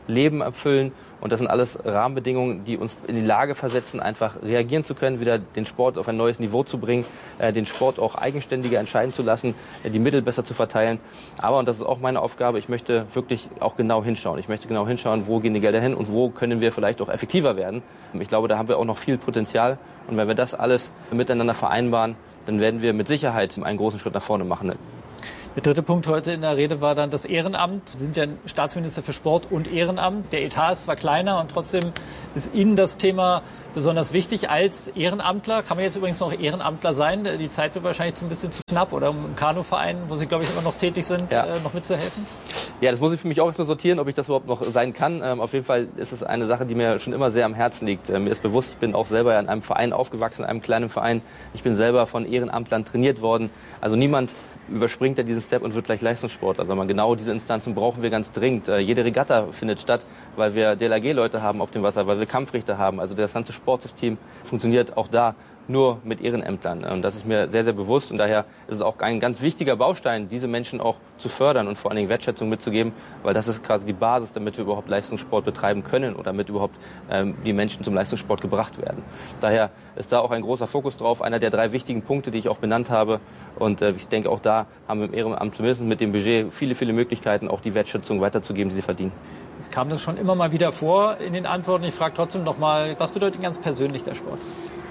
Leben erfüllen. Und das sind alles Rahmenbedingungen, die uns in die Lage versetzen, einfach reagieren zu können, wieder den Sport auf ein neues Niveau zu bringen, äh, den Sport auch eigenständiger entscheiden zu lassen, äh, die Mittel besser zu verteilen. Aber, und das ist auch meine Aufgabe, ich möchte wirklich auch genau hinschauen. Ich möchte genau hinschauen, wo gehen die Gelder hin und wo können wir vielleicht auch effektiver werden. Ich glaube, da haben wir auch noch viel Potenzial. Und wenn wir das alles miteinander vereinbaren, dann werden wir mit Sicherheit einen großen Schritt nach vorne machen. Der dritte Punkt heute in der Rede war dann das Ehrenamt. Sie sind ja Staatsminister für Sport und Ehrenamt. Der Etat ist zwar kleiner und trotzdem ist Ihnen das Thema besonders wichtig als Ehrenamtler. Kann man jetzt übrigens noch Ehrenamtler sein? Die Zeit wird wahrscheinlich ein bisschen zu knapp. Oder im Kanuverein, wo Sie, glaube ich, immer noch tätig sind, ja. äh, noch mitzuhelfen? Ja, das muss ich für mich auch erstmal sortieren, ob ich das überhaupt noch sein kann. Ähm, auf jeden Fall ist es eine Sache, die mir schon immer sehr am Herzen liegt. Ähm, mir ist bewusst, ich bin auch selber in einem Verein aufgewachsen, in einem kleinen Verein. Ich bin selber von Ehrenamtlern trainiert worden. Also niemand überspringt er diesen Step und wird gleich Leistungssportler. Also genau diese Instanzen brauchen wir ganz dringend. Äh, jede Regatta findet statt, weil wir D L R G-Leute haben auf dem Wasser, weil wir Kampfrichter haben. Also das ganze Sportsystem funktioniert auch da nur mit Ehrenämtlern. Und das ist mir sehr, sehr bewusst. Und daher ist es auch ein ganz wichtiger Baustein, diese Menschen auch zu fördern und vor allen Dingen Wertschätzung mitzugeben, weil das ist quasi die Basis, damit wir überhaupt Leistungssport betreiben können oder damit überhaupt ähm, die Menschen zum Leistungssport gebracht werden. Daher ist da auch ein großer Fokus drauf, einer der drei wichtigen Punkte, die ich auch benannt habe. Und äh, ich denke, auch da haben wir im Ehrenamt zumindest mit dem Budget viele, viele Möglichkeiten, auch die Wertschätzung weiterzugeben, die sie verdienen. Es kam das schon immer mal wieder vor in den Antworten. Ich frage trotzdem noch mal, was bedeutet ganz persönlich der Sport?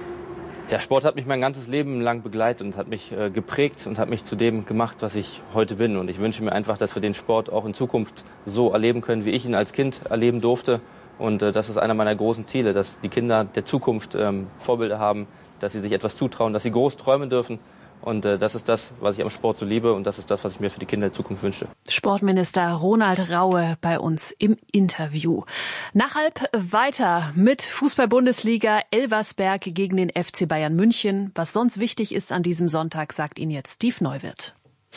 Ja, Sport hat mich mein ganzes Leben lang begleitet und hat mich äh, geprägt und hat mich zu dem gemacht, was ich heute bin. Und ich wünsche mir einfach, dass wir den Sport auch in Zukunft so erleben können, wie ich ihn als Kind erleben durfte. Und äh, das ist einer meiner großen Ziele, dass die Kinder der Zukunft ähm, Vorbilder haben, dass sie sich etwas zutrauen, dass sie groß träumen dürfen. Und äh, das ist das, was ich am Sport so liebe und das ist das, was ich mir für die Kinder der Zukunft wünsche. Sportminister Ronald Raue bei uns im Interview. Nach halb weiter mit Fußball-Bundesliga Elversberg gegen den F C Bayern München. Was sonst wichtig ist an diesem Sonntag, sagt Ihnen jetzt Steve Neuwirth.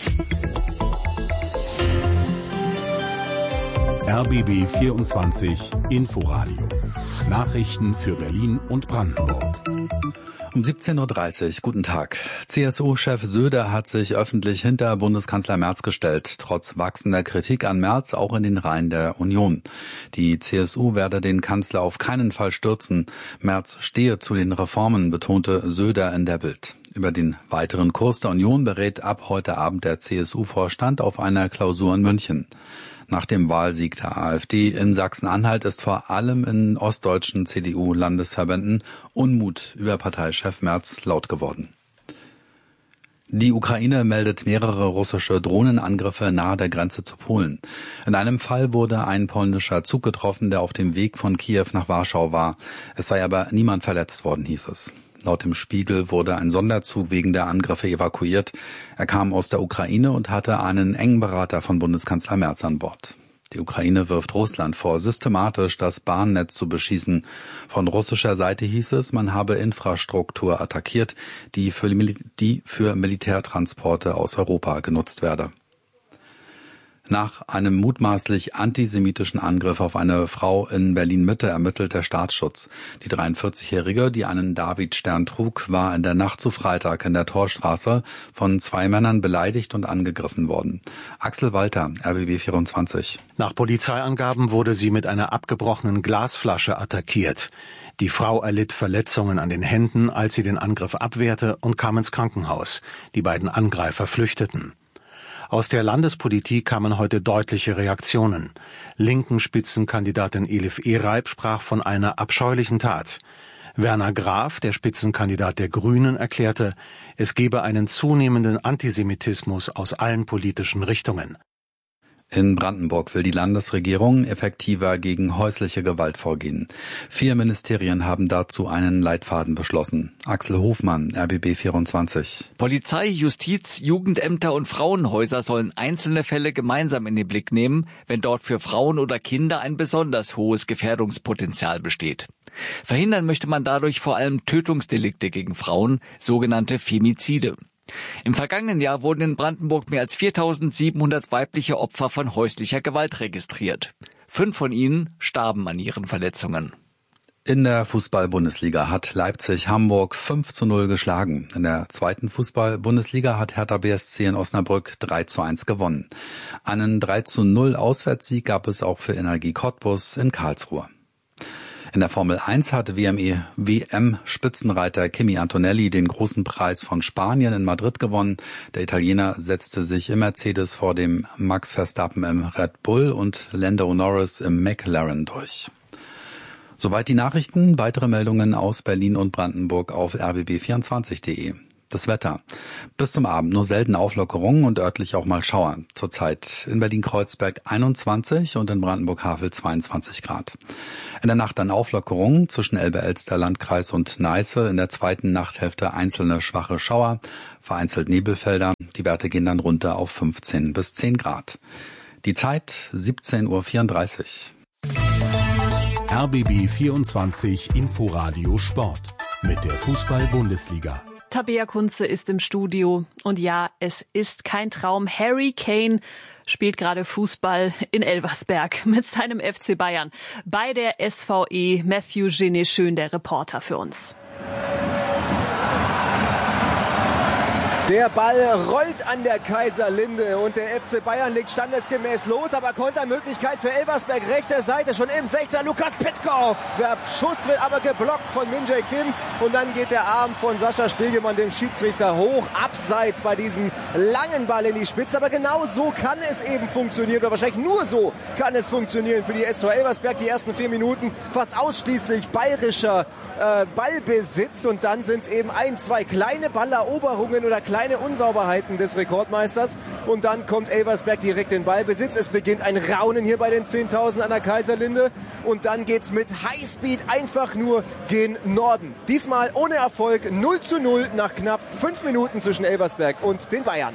R B B vierundzwanzig Inforadio. Nachrichten für Berlin und Brandenburg. Um siebzehn Uhr dreißig, guten Tag. C S U-Chef Söder hat sich öffentlich hinter Bundeskanzler Merz gestellt, trotz wachsender Kritik an Merz auch in den Reihen der Union. Die C S U werde den Kanzler auf keinen Fall stürzen. Merz stehe zu den Reformen, betonte Söder in der Bild. Über den weiteren Kurs der Union berät ab heute Abend der C S U-Vorstand auf einer Klausur in München. Nach dem Wahlsieg der AfD in Sachsen-Anhalt ist vor allem in ostdeutschen C D U-Landesverbänden Unmut über Parteichef Merz laut geworden. Die Ukraine meldet mehrere russische Drohnenangriffe nahe der Grenze zu Polen. In einem Fall wurde ein polnischer Zug getroffen, der auf dem Weg von Kiew nach Warschau war. Es sei aber niemand verletzt worden, hieß es. Laut dem Spiegel wurde ein Sonderzug wegen der Angriffe evakuiert. Er kam aus der Ukraine und hatte einen engen Berater von Bundeskanzler Merz an Bord. Die Ukraine wirft Russland vor, systematisch das Bahnnetz zu beschießen. Von russischer Seite hieß es, man habe Infrastruktur attackiert, die für, die für Militärtransporte aus Europa genutzt werde. Nach einem mutmaßlich antisemitischen Angriff auf eine Frau in Berlin-Mitte ermittelt der Staatsschutz. Die dreiundvierzigjährige, die einen Davidstern trug, war in der Nacht zu Freitag in der Torstraße von zwei Männern beleidigt und angegriffen worden. Axel Walter, R B B vierundzwanzig. Nach Polizeiangaben wurde sie mit einer abgebrochenen Glasflasche attackiert. Die Frau erlitt Verletzungen an den Händen, als sie den Angriff abwehrte und kam ins Krankenhaus. Die beiden Angreifer flüchteten. Aus der Landespolitik kamen heute deutliche Reaktionen. Linken Spitzenkandidatin Elif Ereib sprach von einer abscheulichen Tat. Werner Graf, der Spitzenkandidat der Grünen, erklärte, es gebe einen zunehmenden Antisemitismus aus allen politischen Richtungen. In Brandenburg will die Landesregierung effektiver gegen häusliche Gewalt vorgehen. Vier Ministerien haben dazu einen Leitfaden beschlossen. Axel Hofmann, R B B vierundzwanzig. Polizei, Justiz, Jugendämter und Frauenhäuser sollen einzelne Fälle gemeinsam in den Blick nehmen, wenn dort für Frauen oder Kinder ein besonders hohes Gefährdungspotenzial besteht. Verhindern möchte man dadurch vor allem Tötungsdelikte gegen Frauen, sogenannte Femizide. Im vergangenen Jahr wurden in Brandenburg mehr als viertausendsiebenhundert weibliche Opfer von häuslicher Gewalt registriert. Fünf von ihnen starben an ihren Verletzungen. In der Fußball-Bundesliga hat Leipzig Hamburg fünf zu null geschlagen. In der zweiten Fußball-Bundesliga hat Hertha B S C in Osnabrück drei zu eins gewonnen. Einen drei zu null Auswärtssieg gab es auch für Energie Cottbus in Karlsruhe. In der Formel eins hat W M-Spitzenreiter Kimi Antonelli den großen Preis von Spanien in Madrid gewonnen. Der Italiener setzte sich im Mercedes vor dem Max Verstappen im Red Bull und Lando Norris im McLaren durch. Soweit die Nachrichten. Weitere Meldungen aus Berlin und Brandenburg auf r b b vierundzwanzig punkt de. Das Wetter. Bis zum Abend nur selten Auflockerungen und örtlich auch mal Schauer. Zurzeit in Berlin-Kreuzberg einundzwanzig und in Brandenburg-Havel zweiundzwanzig Grad. In der Nacht dann Auflockerungen zwischen Elbe-Elster Landkreis und Neiße. In der zweiten Nachthälfte einzelne schwache Schauer, vereinzelt Nebelfelder. Die Werte gehen dann runter auf fünfzehn bis zehn Grad. Die Zeit siebzehn Uhr vierunddreißig. R B B vierundzwanzig Inforadio Sport mit der Fußball-Bundesliga. Tabea Kunze ist im Studio und ja, es ist kein Traum. Harry Kane spielt gerade Fußball in Elversberg mit seinem F C Bayern. Bei der S V E Matthew Genet Schön, der Reporter für uns. Der Ball rollt an der Kaiserlinde und der F C Bayern legt standesgemäß los, aber Kontermöglichkeit für Elversberg, rechte Seite schon im sechzehner Lukas Petkov. Der Schuss wird aber geblockt von Min Jae Kim und dann geht der Arm von Sascha Stegemann, dem Schiedsrichter, hoch, abseits bei diesem langen Ball in die Spitze. Aber genau so kann es eben funktionieren, oder wahrscheinlich nur so kann es funktionieren für die S V Elversberg. Die ersten vier Minuten fast ausschließlich bayerischer äh, Ballbesitz und dann sind es eben ein, zwei kleine Balleroberungen oder kleine kleine Unsauberheiten des Rekordmeisters und dann kommt Elversberg direkt in Ballbesitz. Es beginnt ein Raunen hier bei den zehntausend an der Kaiserlinde und dann geht's mit Highspeed einfach nur gen Norden. Diesmal ohne Erfolg, null zu null nach knapp fünf Minuten zwischen Elversberg und den Bayern.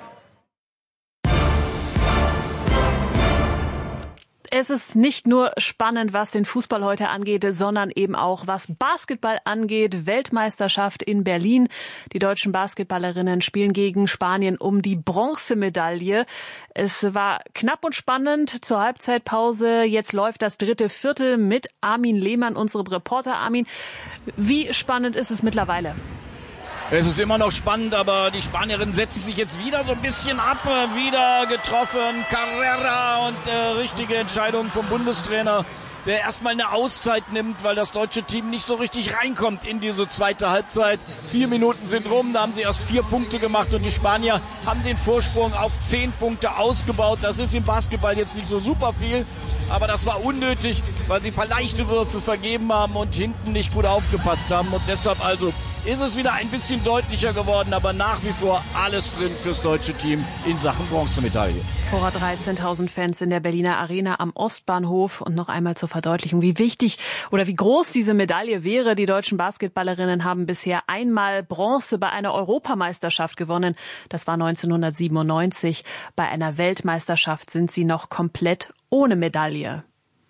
Es ist nicht nur spannend, was den Fußball heute angeht, sondern eben auch, was Basketball angeht. Weltmeisterschaft in Berlin. Die deutschen Basketballerinnen spielen gegen Spanien um die Bronzemedaille. Es war knapp und spannend zur Halbzeitpause. Jetzt läuft das dritte Viertel mit Armin Lehmann, unserem Reporter. Armin, wie spannend ist es mittlerweile? Es ist immer noch spannend, aber die Spanierinnen setzen sich jetzt wieder so ein bisschen ab, wieder getroffen, Carrera und äh, richtige Entscheidung vom Bundestrainer, der erstmal eine Auszeit nimmt, weil das deutsche Team nicht so richtig reinkommt in diese zweite Halbzeit. Vier Minuten sind rum, da haben sie erst vier Punkte gemacht und die Spanier haben den Vorsprung auf zehn Punkte ausgebaut. Das ist im Basketball jetzt nicht so super viel, aber das war unnötig, weil sie ein paar leichte Würfe vergeben haben und hinten nicht gut aufgepasst haben und deshalb also ist es wieder ein bisschen deutlicher geworden, aber nach wie vor alles drin fürs deutsche Team in Sachen Bronzemedaille. Vor dreizehntausend Fans in der Berliner Arena am Ostbahnhof. Und noch einmal zur Verdeutlichung, wie wichtig oder wie groß diese Medaille wäre. Die deutschen Basketballerinnen haben bisher einmal Bronze bei einer Europameisterschaft gewonnen. Das war neunzehnhundertsiebenundneunzig. Bei einer Weltmeisterschaft sind sie noch komplett ohne Medaille.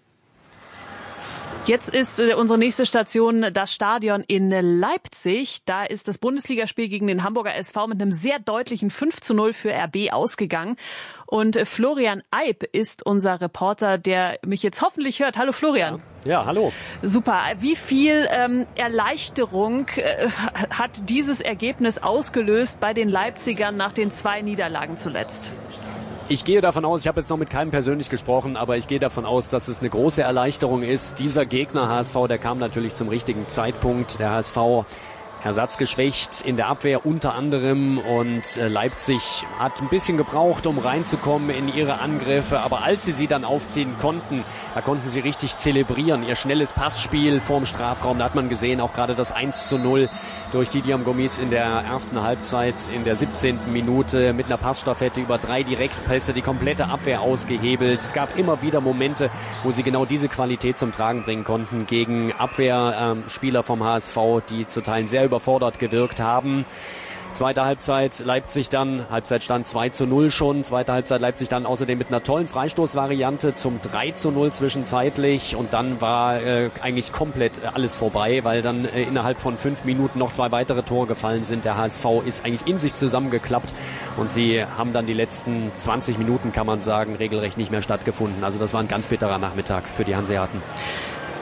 Jetzt ist äh, unsere nächste Station das Stadion in Leipzig. Da ist das Bundesligaspiel gegen den Hamburger S V mit einem sehr deutlichen fünf zu null für R B ausgegangen. Und äh, Florian Eib ist unser Reporter, der mich jetzt hoffentlich hört. Hallo Florian. Ja, ja, hallo. Super. Wie viel ähm, Erleichterung äh, hat dieses Ergebnis ausgelöst bei den Leipzigern nach den zwei Niederlagen zuletzt? Ich gehe davon aus, ich habe jetzt noch mit keinem persönlich gesprochen, aber ich gehe davon aus, dass es eine große Erleichterung ist. Dieser Gegner H S V, der kam natürlich zum richtigen Zeitpunkt. Der H S V ersatzgeschwächt in der Abwehr unter anderem und äh, Leipzig hat ein bisschen gebraucht, um reinzukommen in ihre Angriffe, aber als sie sie dann aufziehen konnten, da konnten sie richtig zelebrieren. Ihr schnelles Passspiel vorm Strafraum, da hat man gesehen, auch gerade das eins zu null durch Didiam Gomis in der ersten Halbzeit, in der siebzehnten Minute mit einer Passstaffette über drei Direktpässe, die komplette Abwehr ausgehebelt. Es gab immer wieder Momente, wo sie genau diese Qualität zum Tragen bringen konnten gegen Abwehrspieler ähm, vom H S V, die zu Teilen sehr überfordert gewirkt haben. Zweite Halbzeit Leipzig dann, Halbzeitstand zwei zu null schon, zweite Halbzeit Leipzig dann außerdem mit einer tollen Freistoßvariante zum drei zu null zwischenzeitlich und dann war äh, eigentlich komplett alles vorbei, weil dann äh, innerhalb von fünf Minuten noch zwei weitere Tore gefallen sind. Der H S V ist eigentlich in sich zusammengeklappt und sie haben dann die letzten zwanzig Minuten, kann man sagen, regelrecht nicht mehr stattgefunden. Also das war ein ganz bitterer Nachmittag für die Hanseaten.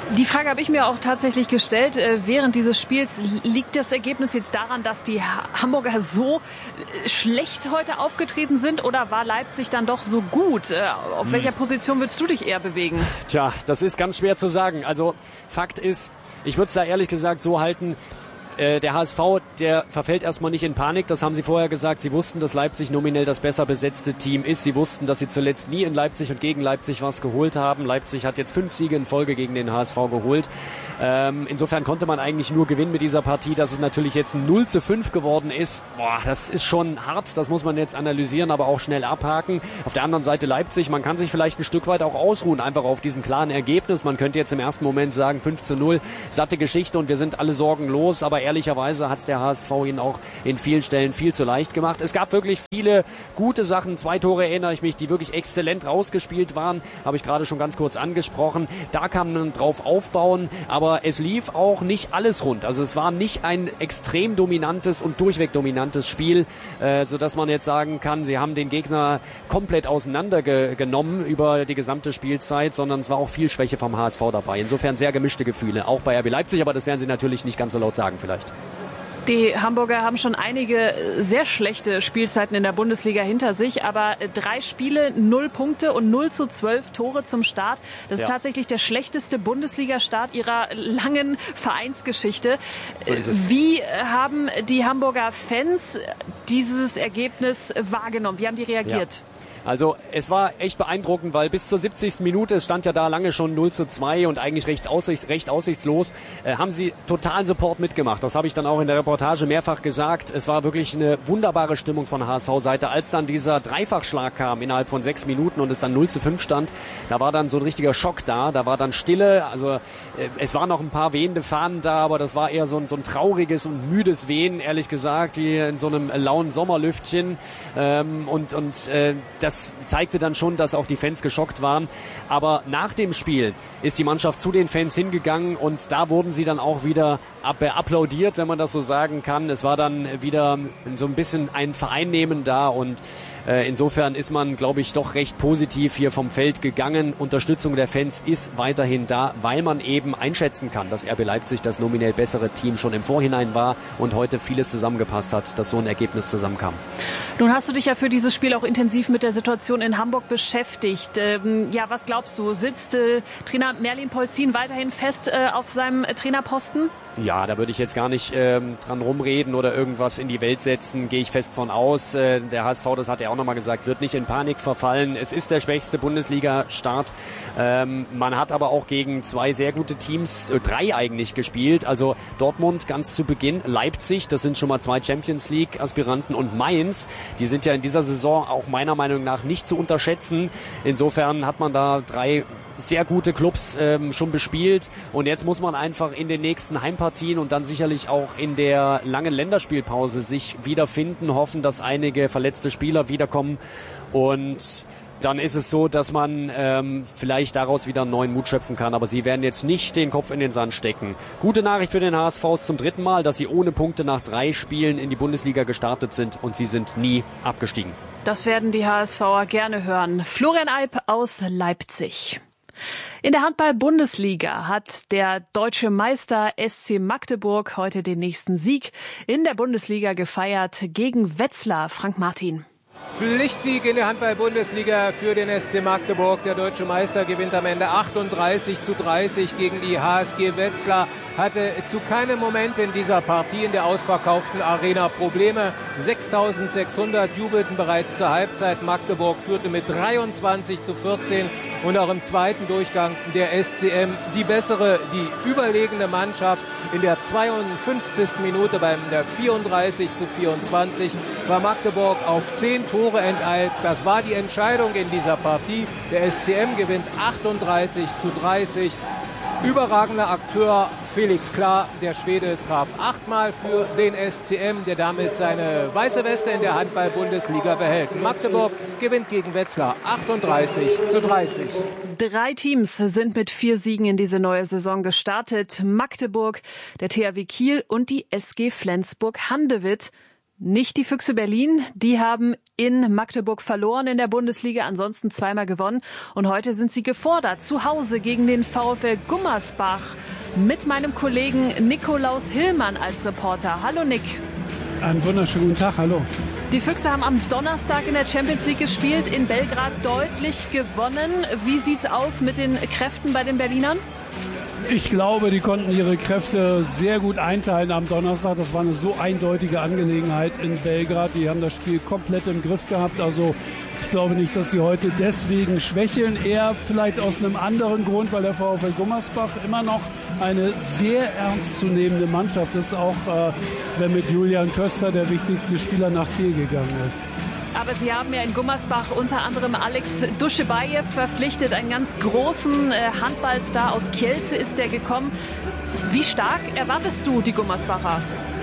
Die Frage habe ich mir auch tatsächlich gestellt während dieses Spiels. Liegt das Ergebnis jetzt daran, dass die Hamburger so schlecht heute aufgetreten sind, oder war Leipzig dann doch so gut? Auf hm. welcher Position willst du dich eher bewegen? Tja, das ist ganz schwer zu sagen. Also Fakt ist, ich würde es da ehrlich gesagt so halten, der H S V, der verfällt erstmal nicht in Panik. Das haben sie vorher gesagt. Sie wussten, dass Leipzig nominell das besser besetzte Team ist. Sie wussten, dass sie zuletzt nie in Leipzig und gegen Leipzig was geholt haben. Leipzig hat jetzt fünf Siege in Folge gegen den H S V geholt. Ähm, insofern konnte man eigentlich nur gewinnen mit dieser Partie. Dass es natürlich jetzt ein null zu fünf geworden ist, boah, das ist schon hart. Das muss man jetzt analysieren, aber auch schnell abhaken. Auf der anderen Seite Leipzig, man kann sich vielleicht ein Stück weit auch ausruhen, einfach auf diesem klaren Ergebnis. Man könnte jetzt im ersten Moment sagen, fünf zu null, satte Geschichte und wir sind alle sorgenlos, aber ehrlicherweise hat es der H S V ihnen auch in vielen Stellen viel zu leicht gemacht. Es gab wirklich viele gute Sachen. Zwei Tore erinnere ich mich, die wirklich exzellent rausgespielt waren. Habe ich gerade schon ganz kurz angesprochen. Da kann man drauf aufbauen, aber es lief auch nicht alles rund. Also es war nicht ein extrem dominantes und durchweg dominantes Spiel, äh, sodass man jetzt sagen kann, sie haben den Gegner komplett auseinandergenommen über die gesamte Spielzeit, sondern es war auch viel Schwäche vom H S V dabei. Insofern sehr gemischte Gefühle, auch bei R B Leipzig, aber das werden sie natürlich nicht ganz so laut sagen vielleicht. Die Hamburger haben schon einige sehr schlechte Spielzeiten in der Bundesliga hinter sich, aber drei Spiele, null Punkte und null zu zwölf Tore zum Start. Das ja. ist tatsächlich der schlechteste Bundesliga-Start ihrer langen Vereinsgeschichte. So ist es. Wie haben die Hamburger Fans dieses Ergebnis wahrgenommen? Wie haben die reagiert? Ja. Also es war echt beeindruckend, weil bis zur siebzigsten Minute, es stand ja da lange schon null zu zwei und eigentlich recht, aussichts, recht aussichtslos, äh, haben sie totalen Support mitgemacht. Das habe ich dann auch in der Reportage mehrfach gesagt. Es war wirklich eine wunderbare Stimmung von H S V-Seite. Als dann dieser Dreifachschlag kam innerhalb von sechs Minuten und es dann null zu fünf stand, da war dann so ein richtiger Schock da. Da war dann Stille. Also äh, es waren noch ein paar wehende Fahnen da, aber das war eher so ein, so ein trauriges und müdes Wehen, ehrlich gesagt, wie in so einem lauen Sommerlüftchen. Ähm, und und äh, das Das zeigte dann schon, dass auch die Fans geschockt waren. Aber nach dem Spiel ist die Mannschaft zu den Fans hingegangen und da wurden sie dann auch wieder applaudiert, wenn man das so sagen kann. Es war dann wieder so ein bisschen ein Vereinnehmen da und äh, insofern ist man, glaube ich, doch recht positiv hier vom Feld gegangen. Unterstützung der Fans ist weiterhin da, weil man eben einschätzen kann, dass R B Leipzig das nominell bessere Team schon im Vorhinein war und heute vieles zusammengepasst hat, dass so ein Ergebnis zusammenkam. Nun hast du dich ja für dieses Spiel auch intensiv mit der Situation in Hamburg beschäftigt. Ähm, ja, was glaubst du? Sitzt äh, Trainer Merlin Polzin weiterhin fest äh, auf seinem äh, Trainerposten? Ja, da würde ich jetzt gar nicht ähm, dran rumreden oder irgendwas in die Welt setzen, gehe ich fest von aus. Äh, der H S V, das hat er auch nochmal gesagt, wird nicht in Panik verfallen. Es ist der schwächste Bundesliga-Start. Ähm, man hat aber auch gegen zwei sehr gute Teams, äh, drei eigentlich gespielt. Also Dortmund ganz zu Beginn, Leipzig, das sind schon mal zwei Champions League-Aspiranten und Mainz. Die sind ja in dieser Saison auch meiner Meinung nach nicht zu unterschätzen. Insofern hat man da drei sehr gute Clubs ähm, schon bespielt und jetzt muss man einfach in den nächsten Heimpartien und dann sicherlich auch in der langen Länderspielpause sich wiederfinden, hoffen, dass einige verletzte Spieler wiederkommen und dann ist es so, dass man ähm, vielleicht daraus wieder einen neuen Mut schöpfen kann. Aber sie werden jetzt nicht den Kopf in den Sand stecken. Gute Nachricht für den H S V ist zum dritten Mal, dass sie ohne Punkte nach drei Spielen in die Bundesliga gestartet sind und sie sind nie abgestiegen. Das werden die HSVer gerne hören. Florian Alp aus Leipzig. In der Handball-Bundesliga hat der deutsche Meister S C Magdeburg heute den nächsten Sieg in der Bundesliga gefeiert gegen Wetzlar. Frank Martin. Pflichtsieg in der Handball-Bundesliga für den S C Magdeburg. Der deutsche Meister gewinnt am Ende achtunddreißig zu dreißig gegen die H S G Wetzlar. Hatte zu keinem Moment in dieser Partie in der ausverkauften Arena Probleme. sechstausendsechshundert jubelten bereits zur Halbzeit. Magdeburg führte mit dreiundzwanzig zu vierzehn. Und auch im zweiten Durchgang der S C M die bessere, die überlegene Mannschaft. In der zweiundfünfzigsten Minute beim vierunddreißig zu vierundzwanzig war Magdeburg auf zehn Tore enteilt. Das war die Entscheidung in dieser Partie. Der S C M gewinnt achtunddreißig zu dreißig. Überragender Akteur Felix Klar, der Schwede, traf achtmal für den S C M, der damit seine weiße Weste in der Handball-Bundesliga behält. Magdeburg gewinnt gegen Wetzlar achtunddreißig zu dreißig. Drei Teams sind mit vier Siegen in diese neue Saison gestartet. Magdeburg, der T H W Kiel und die S G Flensburg-Handewitt. Nicht die Füchse Berlin, die haben in Magdeburg verloren in der Bundesliga, ansonsten zweimal gewonnen. Und heute sind sie gefordert, zu Hause gegen den VfL Gummersbach. Mit meinem Kollegen Nikolaus Hillmann als Reporter. Hallo Nick. Einen wunderschönen guten Tag, hallo. Die Füchse haben am Donnerstag in der Champions League gespielt, in Belgrad deutlich gewonnen. Wie sieht's aus mit den Kräften bei den Berlinern? Ich glaube, die konnten ihre Kräfte sehr gut einteilen am Donnerstag. Das war eine so eindeutige Angelegenheit in Belgrad. Die haben das Spiel komplett im Griff gehabt. Also ich glaube nicht, dass sie heute deswegen schwächeln. Eher vielleicht aus einem anderen Grund, weil der VfL Gummersbach immer noch eine sehr ernstzunehmende Mannschaft ist. Auch äh, wenn mit Julian Köster der wichtigste Spieler nach Kiel gegangen ist. Aber Sie haben ja in Gummersbach unter anderem Alex Duschebaev verpflichtet, einen ganz großen Handballstar aus Kielce ist der gekommen. Wie stark erwartest du die Gummersbacher?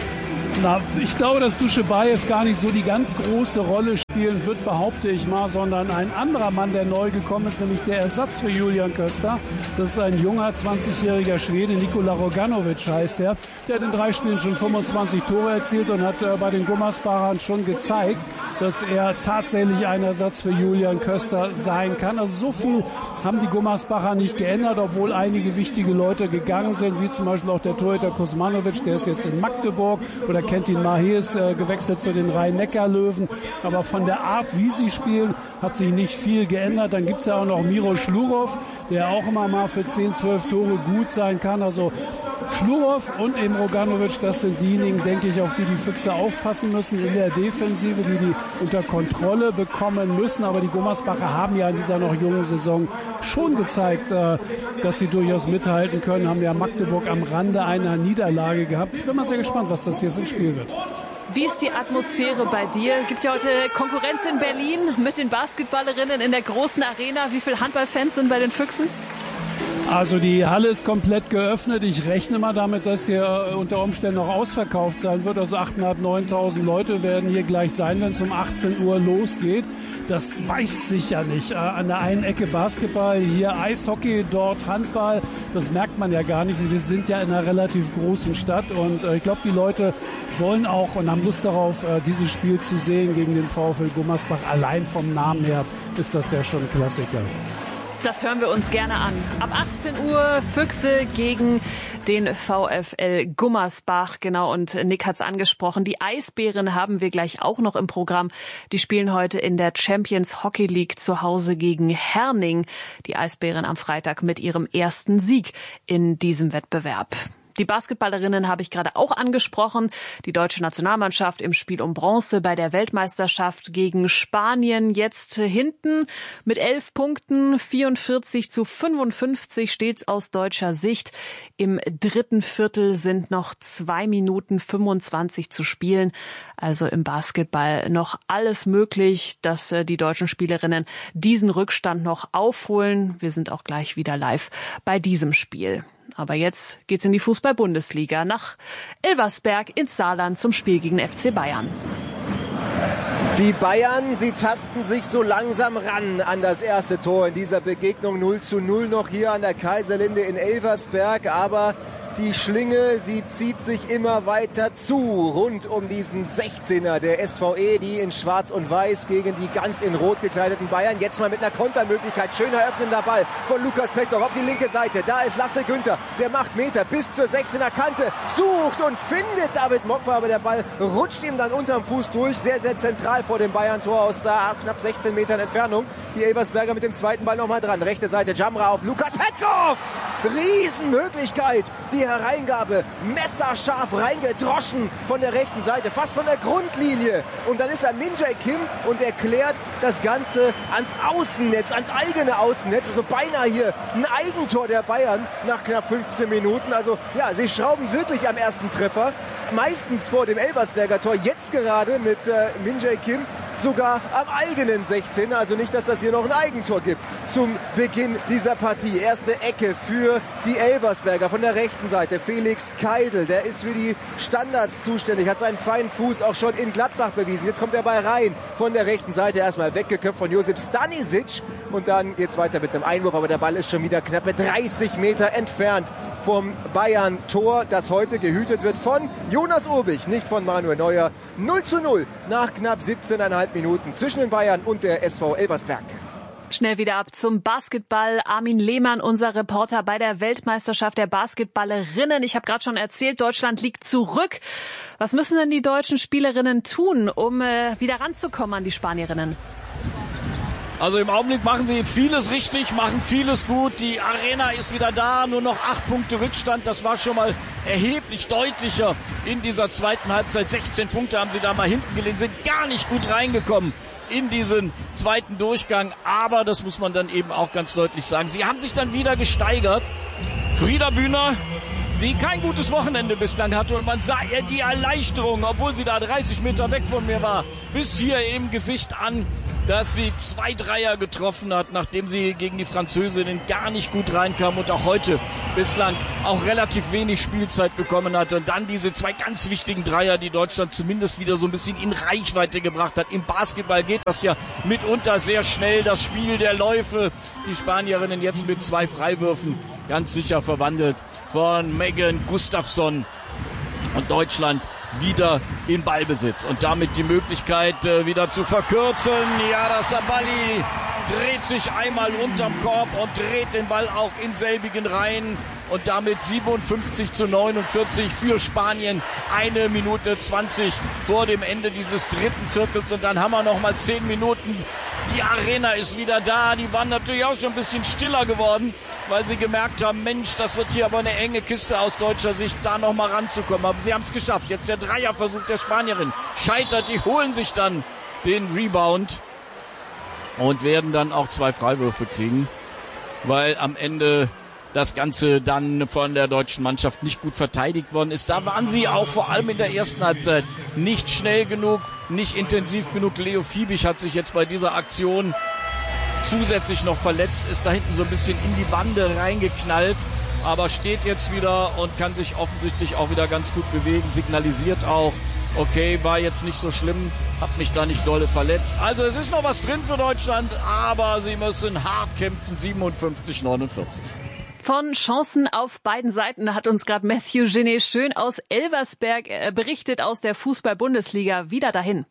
Na, ich glaube, dass Duschebaev gar nicht so die ganz große Rolle spielen wird, behaupte ich mal, sondern ein anderer Mann, der neu gekommen ist, nämlich der Ersatz für Julian Köster. Das ist ein junger, zwanzigjähriger Schwede, Nikola Roganovic heißt er. Der hat in drei Spielen schon fünfundzwanzig Tore erzielt und hat äh, bei den Gummersbachern schon gezeigt, dass er tatsächlich ein Ersatz für Julian Köster sein kann. Also so viel haben die Gummersbacher nicht geändert, obwohl einige wichtige Leute gegangen sind, wie zum Beispiel auch der Torhüter Kuzmanovic, der ist jetzt in Magdeburg, oder Kentin Mahes äh, gewechselt zu den Rhein-Neckar-Löwen. Aber von der Art, wie sie spielen, hat sich nicht viel geändert. Dann gibt es ja auch noch Miro Schlurov, der auch immer mal für zehn, zwölf Tore gut sein kann. Also Schlurov und eben Roganovic, das sind diejenigen, denke ich, auf die die Füchse aufpassen müssen in der Defensive, die die unter Kontrolle bekommen müssen. Aber die Gummersbacher haben ja in dieser noch jungen Saison schon gezeigt, äh, dass sie durchaus mithalten können. Haben ja Magdeburg am Rande einer Niederlage gehabt. Ich bin mal sehr gespannt, was das hier für ein Spiel wird. Wie ist die Atmosphäre bei dir? Gibt ja heute Konkurrenz in Berlin mit den Basketballerinnen in der großen Arena. Wie viele Handballfans sind bei den Füchsen? Also die Halle ist komplett geöffnet. Ich rechne mal damit, dass hier unter Umständen noch ausverkauft sein wird. Also achttausendfünfhundert, neuntausend Leute werden hier gleich sein, wenn es um achtzehn Uhr losgeht. Das weiß sich ja nicht. An der einen Ecke Basketball, hier Eishockey, dort Handball. Das merkt man ja gar nicht. Wir sind ja in einer relativ großen Stadt und ich glaube, die Leute wollen auch und haben Lust darauf, dieses Spiel zu sehen gegen den VfL Gummersbach. Allein vom Namen her ist das ja schon ein Klassiker. Das hören wir uns gerne an. Ab achtzehn Uhr Füchse gegen den VfL Gummersbach. Genau, und Nick hat's angesprochen. Die Eisbären haben wir gleich auch noch im Programm. Die spielen heute in der Champions Hockey League zu Hause gegen Herning. Die Eisbären am Freitag mit ihrem ersten Sieg in diesem Wettbewerb. Die Basketballerinnen habe ich gerade auch angesprochen. Die deutsche Nationalmannschaft im Spiel um Bronze bei der Weltmeisterschaft gegen Spanien jetzt hinten mit elf Punkten, vierundvierzig zu fünfundfünfzig steht's aus deutscher Sicht. Im dritten Viertel sind noch zwei Minuten fünfundzwanzig zu spielen. Also im Basketball noch alles möglich, dass die deutschen Spielerinnen diesen Rückstand noch aufholen. Wir sind auch gleich wieder live bei diesem Spiel. Aber jetzt geht's in die Fußball-Bundesliga nach Elversberg ins Saarland zum Spiel gegen F C Bayern. Die Bayern, sie tasten sich so langsam ran an das erste Tor in dieser Begegnung. null zu null noch hier an der Kaiserlinde in Elversberg, aber die Schlinge, sie zieht sich immer weiter zu, rund um diesen sechzehner der S V E, die in Schwarz und Weiß gegen die ganz in Rot gekleideten Bayern. Jetzt mal mit einer Kontermöglichkeit, schöner öffnender Ball von Lukas Pektor auf die linke Seite. Da ist Lasse Günther, der macht Meter bis zur sechzehner Kante, sucht und findet David Mokwa, aber der Ball rutscht ihm dann unterm Fuß durch, sehr, sehr zentral vor dem Bayern-Tor aus äh, knapp sechzehn Metern Entfernung. Die Elversberger mit dem zweiten Ball nochmal dran, rechte Seite Jamra auf Lukas Petrov, Riesenmöglichkeit, die Hereingabe, messerscharf reingedroschen von der rechten Seite, fast von der Grundlinie. Und dann ist er Min Jae Kim und erklärt das Ganze ans Außennetz, ans eigene Außennetz. Also beinahe hier ein Eigentor der Bayern nach knapp fünfzehn Minuten. Also ja, sie schrauben wirklich am ersten Treffer. Meistens vor dem Elversberger Tor, jetzt gerade mit äh, Min Jae Kim. sogar am eigenen sechzehner. Also nicht, dass das hier noch ein Eigentor gibt zum Beginn dieser Partie. Erste Ecke für die Elversberger von der rechten Seite. Felix Keidel, der ist für die Standards zuständig, hat seinen feinen Fuß auch schon in Gladbach bewiesen. Jetzt kommt der Ball rein von der rechten Seite, erstmal weggeköpft von Josip Stanisic und dann geht's weiter mit einem Einwurf, aber der Ball ist schon wieder knappe dreißig Meter entfernt vom Bayern-Tor, das heute gehütet wird von Jonas Urbich, nicht von Manuel Neuer. null zu null nach knapp siebzehneinhalb Minuten zwischen den Bayern und der S V Elversberg. Schnell wieder ab zum Basketball. Armin Lehmann, unser Reporter bei der Weltmeisterschaft der Basketballerinnen. Ich habe gerade schon erzählt, Deutschland liegt zurück. Was müssen denn die deutschen Spielerinnen tun, um äh, wieder ranzukommen an die Spanierinnen? Also im Augenblick machen sie vieles richtig, machen vieles gut. Die Arena ist wieder da, nur noch acht Punkte Rückstand. Das war schon mal erheblich deutlicher in dieser zweiten Halbzeit. sechzehn Punkte haben sie da mal hinten gelegen, sind gar nicht gut reingekommen in diesen zweiten Durchgang. Aber das muss man dann eben auch ganz deutlich sagen. Sie haben sich dann wieder gesteigert. Frieda Bühner, die kein gutes Wochenende bislang hatte. Und man sah ihr die Erleichterung, obwohl sie da dreißig Meter weg von mir war, bis hier im Gesicht an, dass sie zwei Dreier getroffen hat, nachdem sie gegen die Französinnen gar nicht gut reinkam und auch heute bislang auch relativ wenig Spielzeit bekommen hatte. Und dann diese zwei ganz wichtigen Dreier, die Deutschland zumindest wieder so ein bisschen in Reichweite gebracht hat. Im Basketball geht das ja mitunter sehr schnell, das Spiel der Läufe. Die Spanierinnen jetzt mit zwei Freiwürfen ganz sicher verwandelt von Megan Gustafsson. Und Deutschland wieder in Ballbesitz und damit die Möglichkeit äh, wieder zu verkürzen. Yara Sabali dreht sich einmal unterm Korb und dreht den Ball auch in selbigen rein und damit siebenundfünfzig zu neunundvierzig für Spanien. Eine Minute zwanzig vor dem Ende dieses dritten Viertels und dann haben wir noch mal zehn Minuten. Die Arena ist wieder da. Die waren natürlich auch schon ein bisschen stiller geworden, weil sie gemerkt haben, Mensch, das wird hier aber eine enge Kiste aus deutscher Sicht, da noch mal ranzukommen. Aber sie haben es geschafft. Jetzt der Dreierversuch der Spanierin scheitert. Die holen sich dann den Rebound und werden dann auch zwei Freiwürfe kriegen, weil am Ende das Ganze dann von der deutschen Mannschaft nicht gut verteidigt worden ist. Da waren sie auch vor allem in der ersten Halbzeit nicht schnell genug, nicht intensiv genug. Leo Fiebig hat sich jetzt bei dieser Aktion zusätzlich noch verletzt, ist da hinten so ein bisschen in die Bande reingeknallt, aber steht jetzt wieder und kann sich offensichtlich auch wieder ganz gut bewegen, signalisiert auch, okay, war jetzt nicht so schlimm, hab mich da nicht dolle verletzt. Also es ist noch was drin für Deutschland, aber sie müssen hart kämpfen, siebenundfünfzig neunundvierzig. Von Chancen auf beiden Seiten hat uns gerade Matthew Genet schön aus Elversberg äh, berichtet, aus der Fußball-Bundesliga. Wieder dahin.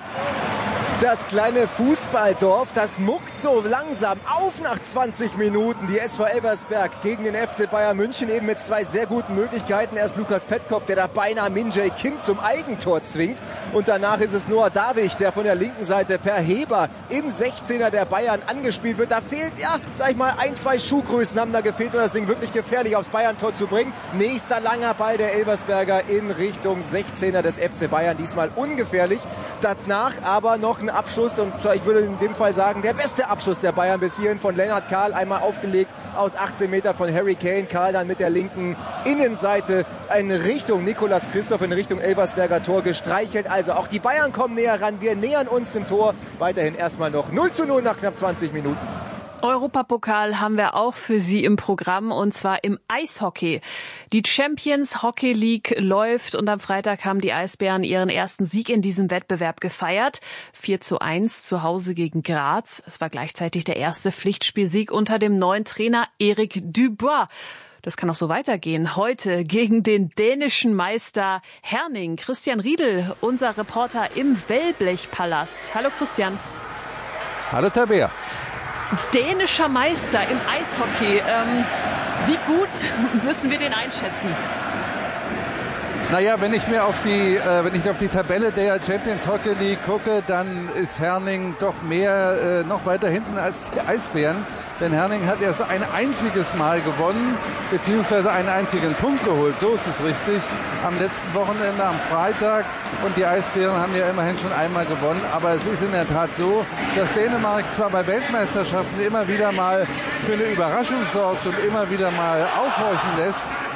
Das kleine Fußballdorf, das muckt so langsam auf nach zwanzig Minuten. Die S V Elversberg gegen den F C Bayern München eben mit zwei sehr guten Möglichkeiten. Erst Lukas Petkov, der da beinahe Min Jae Kim zum Eigentor zwingt. Und danach ist es Noah Davig, der von der linken Seite per Heber im sechzehner der Bayern angespielt wird. Da fehlt, ja, sag ich mal, ein, zwei Schuhgrößen haben da gefehlt, um das Ding wirklich gefährlich aufs Bayern-Tor zu bringen. Nächster langer Ball der Elversberger in Richtung sechzehner des F C Bayern. Diesmal ungefährlich. Danach aber noch ein Abschluss und ich würde in dem Fall sagen, der beste Abschluss der Bayern bis hierhin von Lennart Kahl, einmal aufgelegt aus achtzehn Meter von Harry Kane. Kahl dann mit der linken Innenseite in Richtung Nikolas Christoph, in Richtung Elversberger Tor gestreichelt. Also auch die Bayern kommen näher ran, wir nähern uns dem Tor. Weiterhin erstmal noch null zu null nach knapp zwanzig Minuten. Europapokal haben wir auch für Sie im Programm, und zwar im Eishockey. Die Champions Hockey League läuft und am Freitag haben die Eisbären ihren ersten Sieg in diesem Wettbewerb gefeiert. vier zu eins zu Hause gegen Graz. Es war gleichzeitig der erste Pflichtspielsieg unter dem neuen Trainer Eric Dubois. Das kann auch so weitergehen. Heute gegen den dänischen Meister Herning. Christian Riedel, unser Reporter im Wellblechpalast. Hallo Christian. Hallo Tabea. Dänischer Meister im Eishockey. Ähm, wie gut müssen wir den einschätzen? Naja, wenn ich mir auf die, äh, wenn ich auf die Tabelle der Champions Hockey League gucke, dann ist Herning doch mehr, äh, noch weiter hinten als die Eisbären. Denn Herning hat erst ein einziges Mal gewonnen, beziehungsweise einen einzigen Punkt geholt. So ist es richtig. Am letzten Wochenende, am Freitag. Und die Eisbären haben ja immerhin schon einmal gewonnen. Aber es ist in der Tat so, dass Dänemark zwar bei Weltmeisterschaften immer wieder mal für eine Überraschung sorgt und immer wieder mal aufhorchen lässt,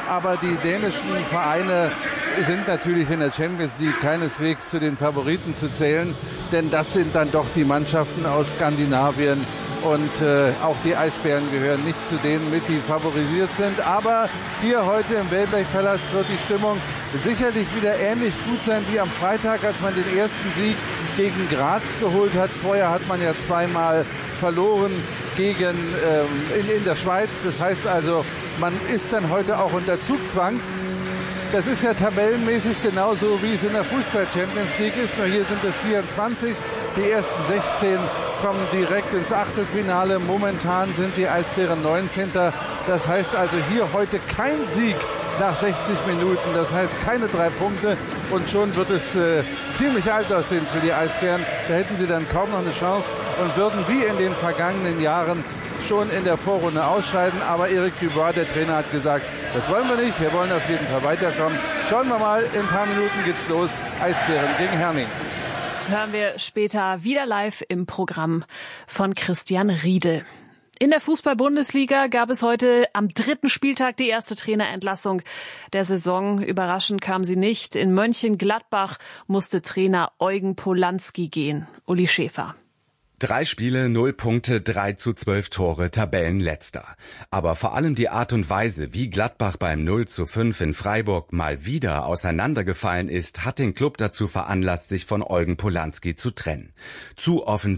aber die dänischen Vereine sind natürlich in der Champions League keineswegs zu den Favoriten zu zählen, denn das sind dann doch die Mannschaften aus Skandinavien und äh, auch die Eisbären gehören nicht zu denen mit, die favorisiert sind. Aber hier heute im Wellblechpalast wird die Stimmung sicherlich wieder ähnlich gut sein wie am Freitag, als man den ersten Sieg gegen Graz geholt hat. Vorher hat man ja zweimal verloren gegen ähm, in, in der Schweiz. Das heißt also, man ist dann heute auch unter Zugzwang. Das ist ja tabellenmäßig genauso, wie es in der Fußball-Champions League ist. Nur hier sind es vierundzwanzig. Die ersten sechzehn kommen direkt ins Achtelfinale. Momentan sind die Eisbären neunzehnter. Das heißt also hier heute kein Sieg nach sechzig Minuten. Das heißt keine drei Punkte. Und schon wird es äh, ziemlich alt aussehen für die Eisbären. Da hätten sie dann kaum noch eine Chance und würden wie in den vergangenen Jahren schon in der Vorrunde ausscheiden. Aber Eric Dubois, der Trainer, hat gesagt, das wollen wir nicht. Wir wollen auf jeden Fall weiterkommen. Schauen wir mal, in ein paar Minuten geht's los. Eisbären gegen Herning. Hören wir später wieder live im Programm von Christian Riedel. In der Fußball-Bundesliga gab es heute am dritten Spieltag die erste Trainerentlassung der Saison. Überraschend kam sie nicht. In Mönchengladbach musste Trainer Eugen Polanski gehen. Uli Schäfer. Drei Spiele, null Punkte, drei zu zwölf Tore, Tabellenletzter. Aber vor allem die Art und Weise, wie Gladbach beim null zu fünf in Freiburg mal wieder auseinandergefallen ist, hat den Klub dazu veranlasst, sich von Eugen Polanski zu trennen. Zu offensiv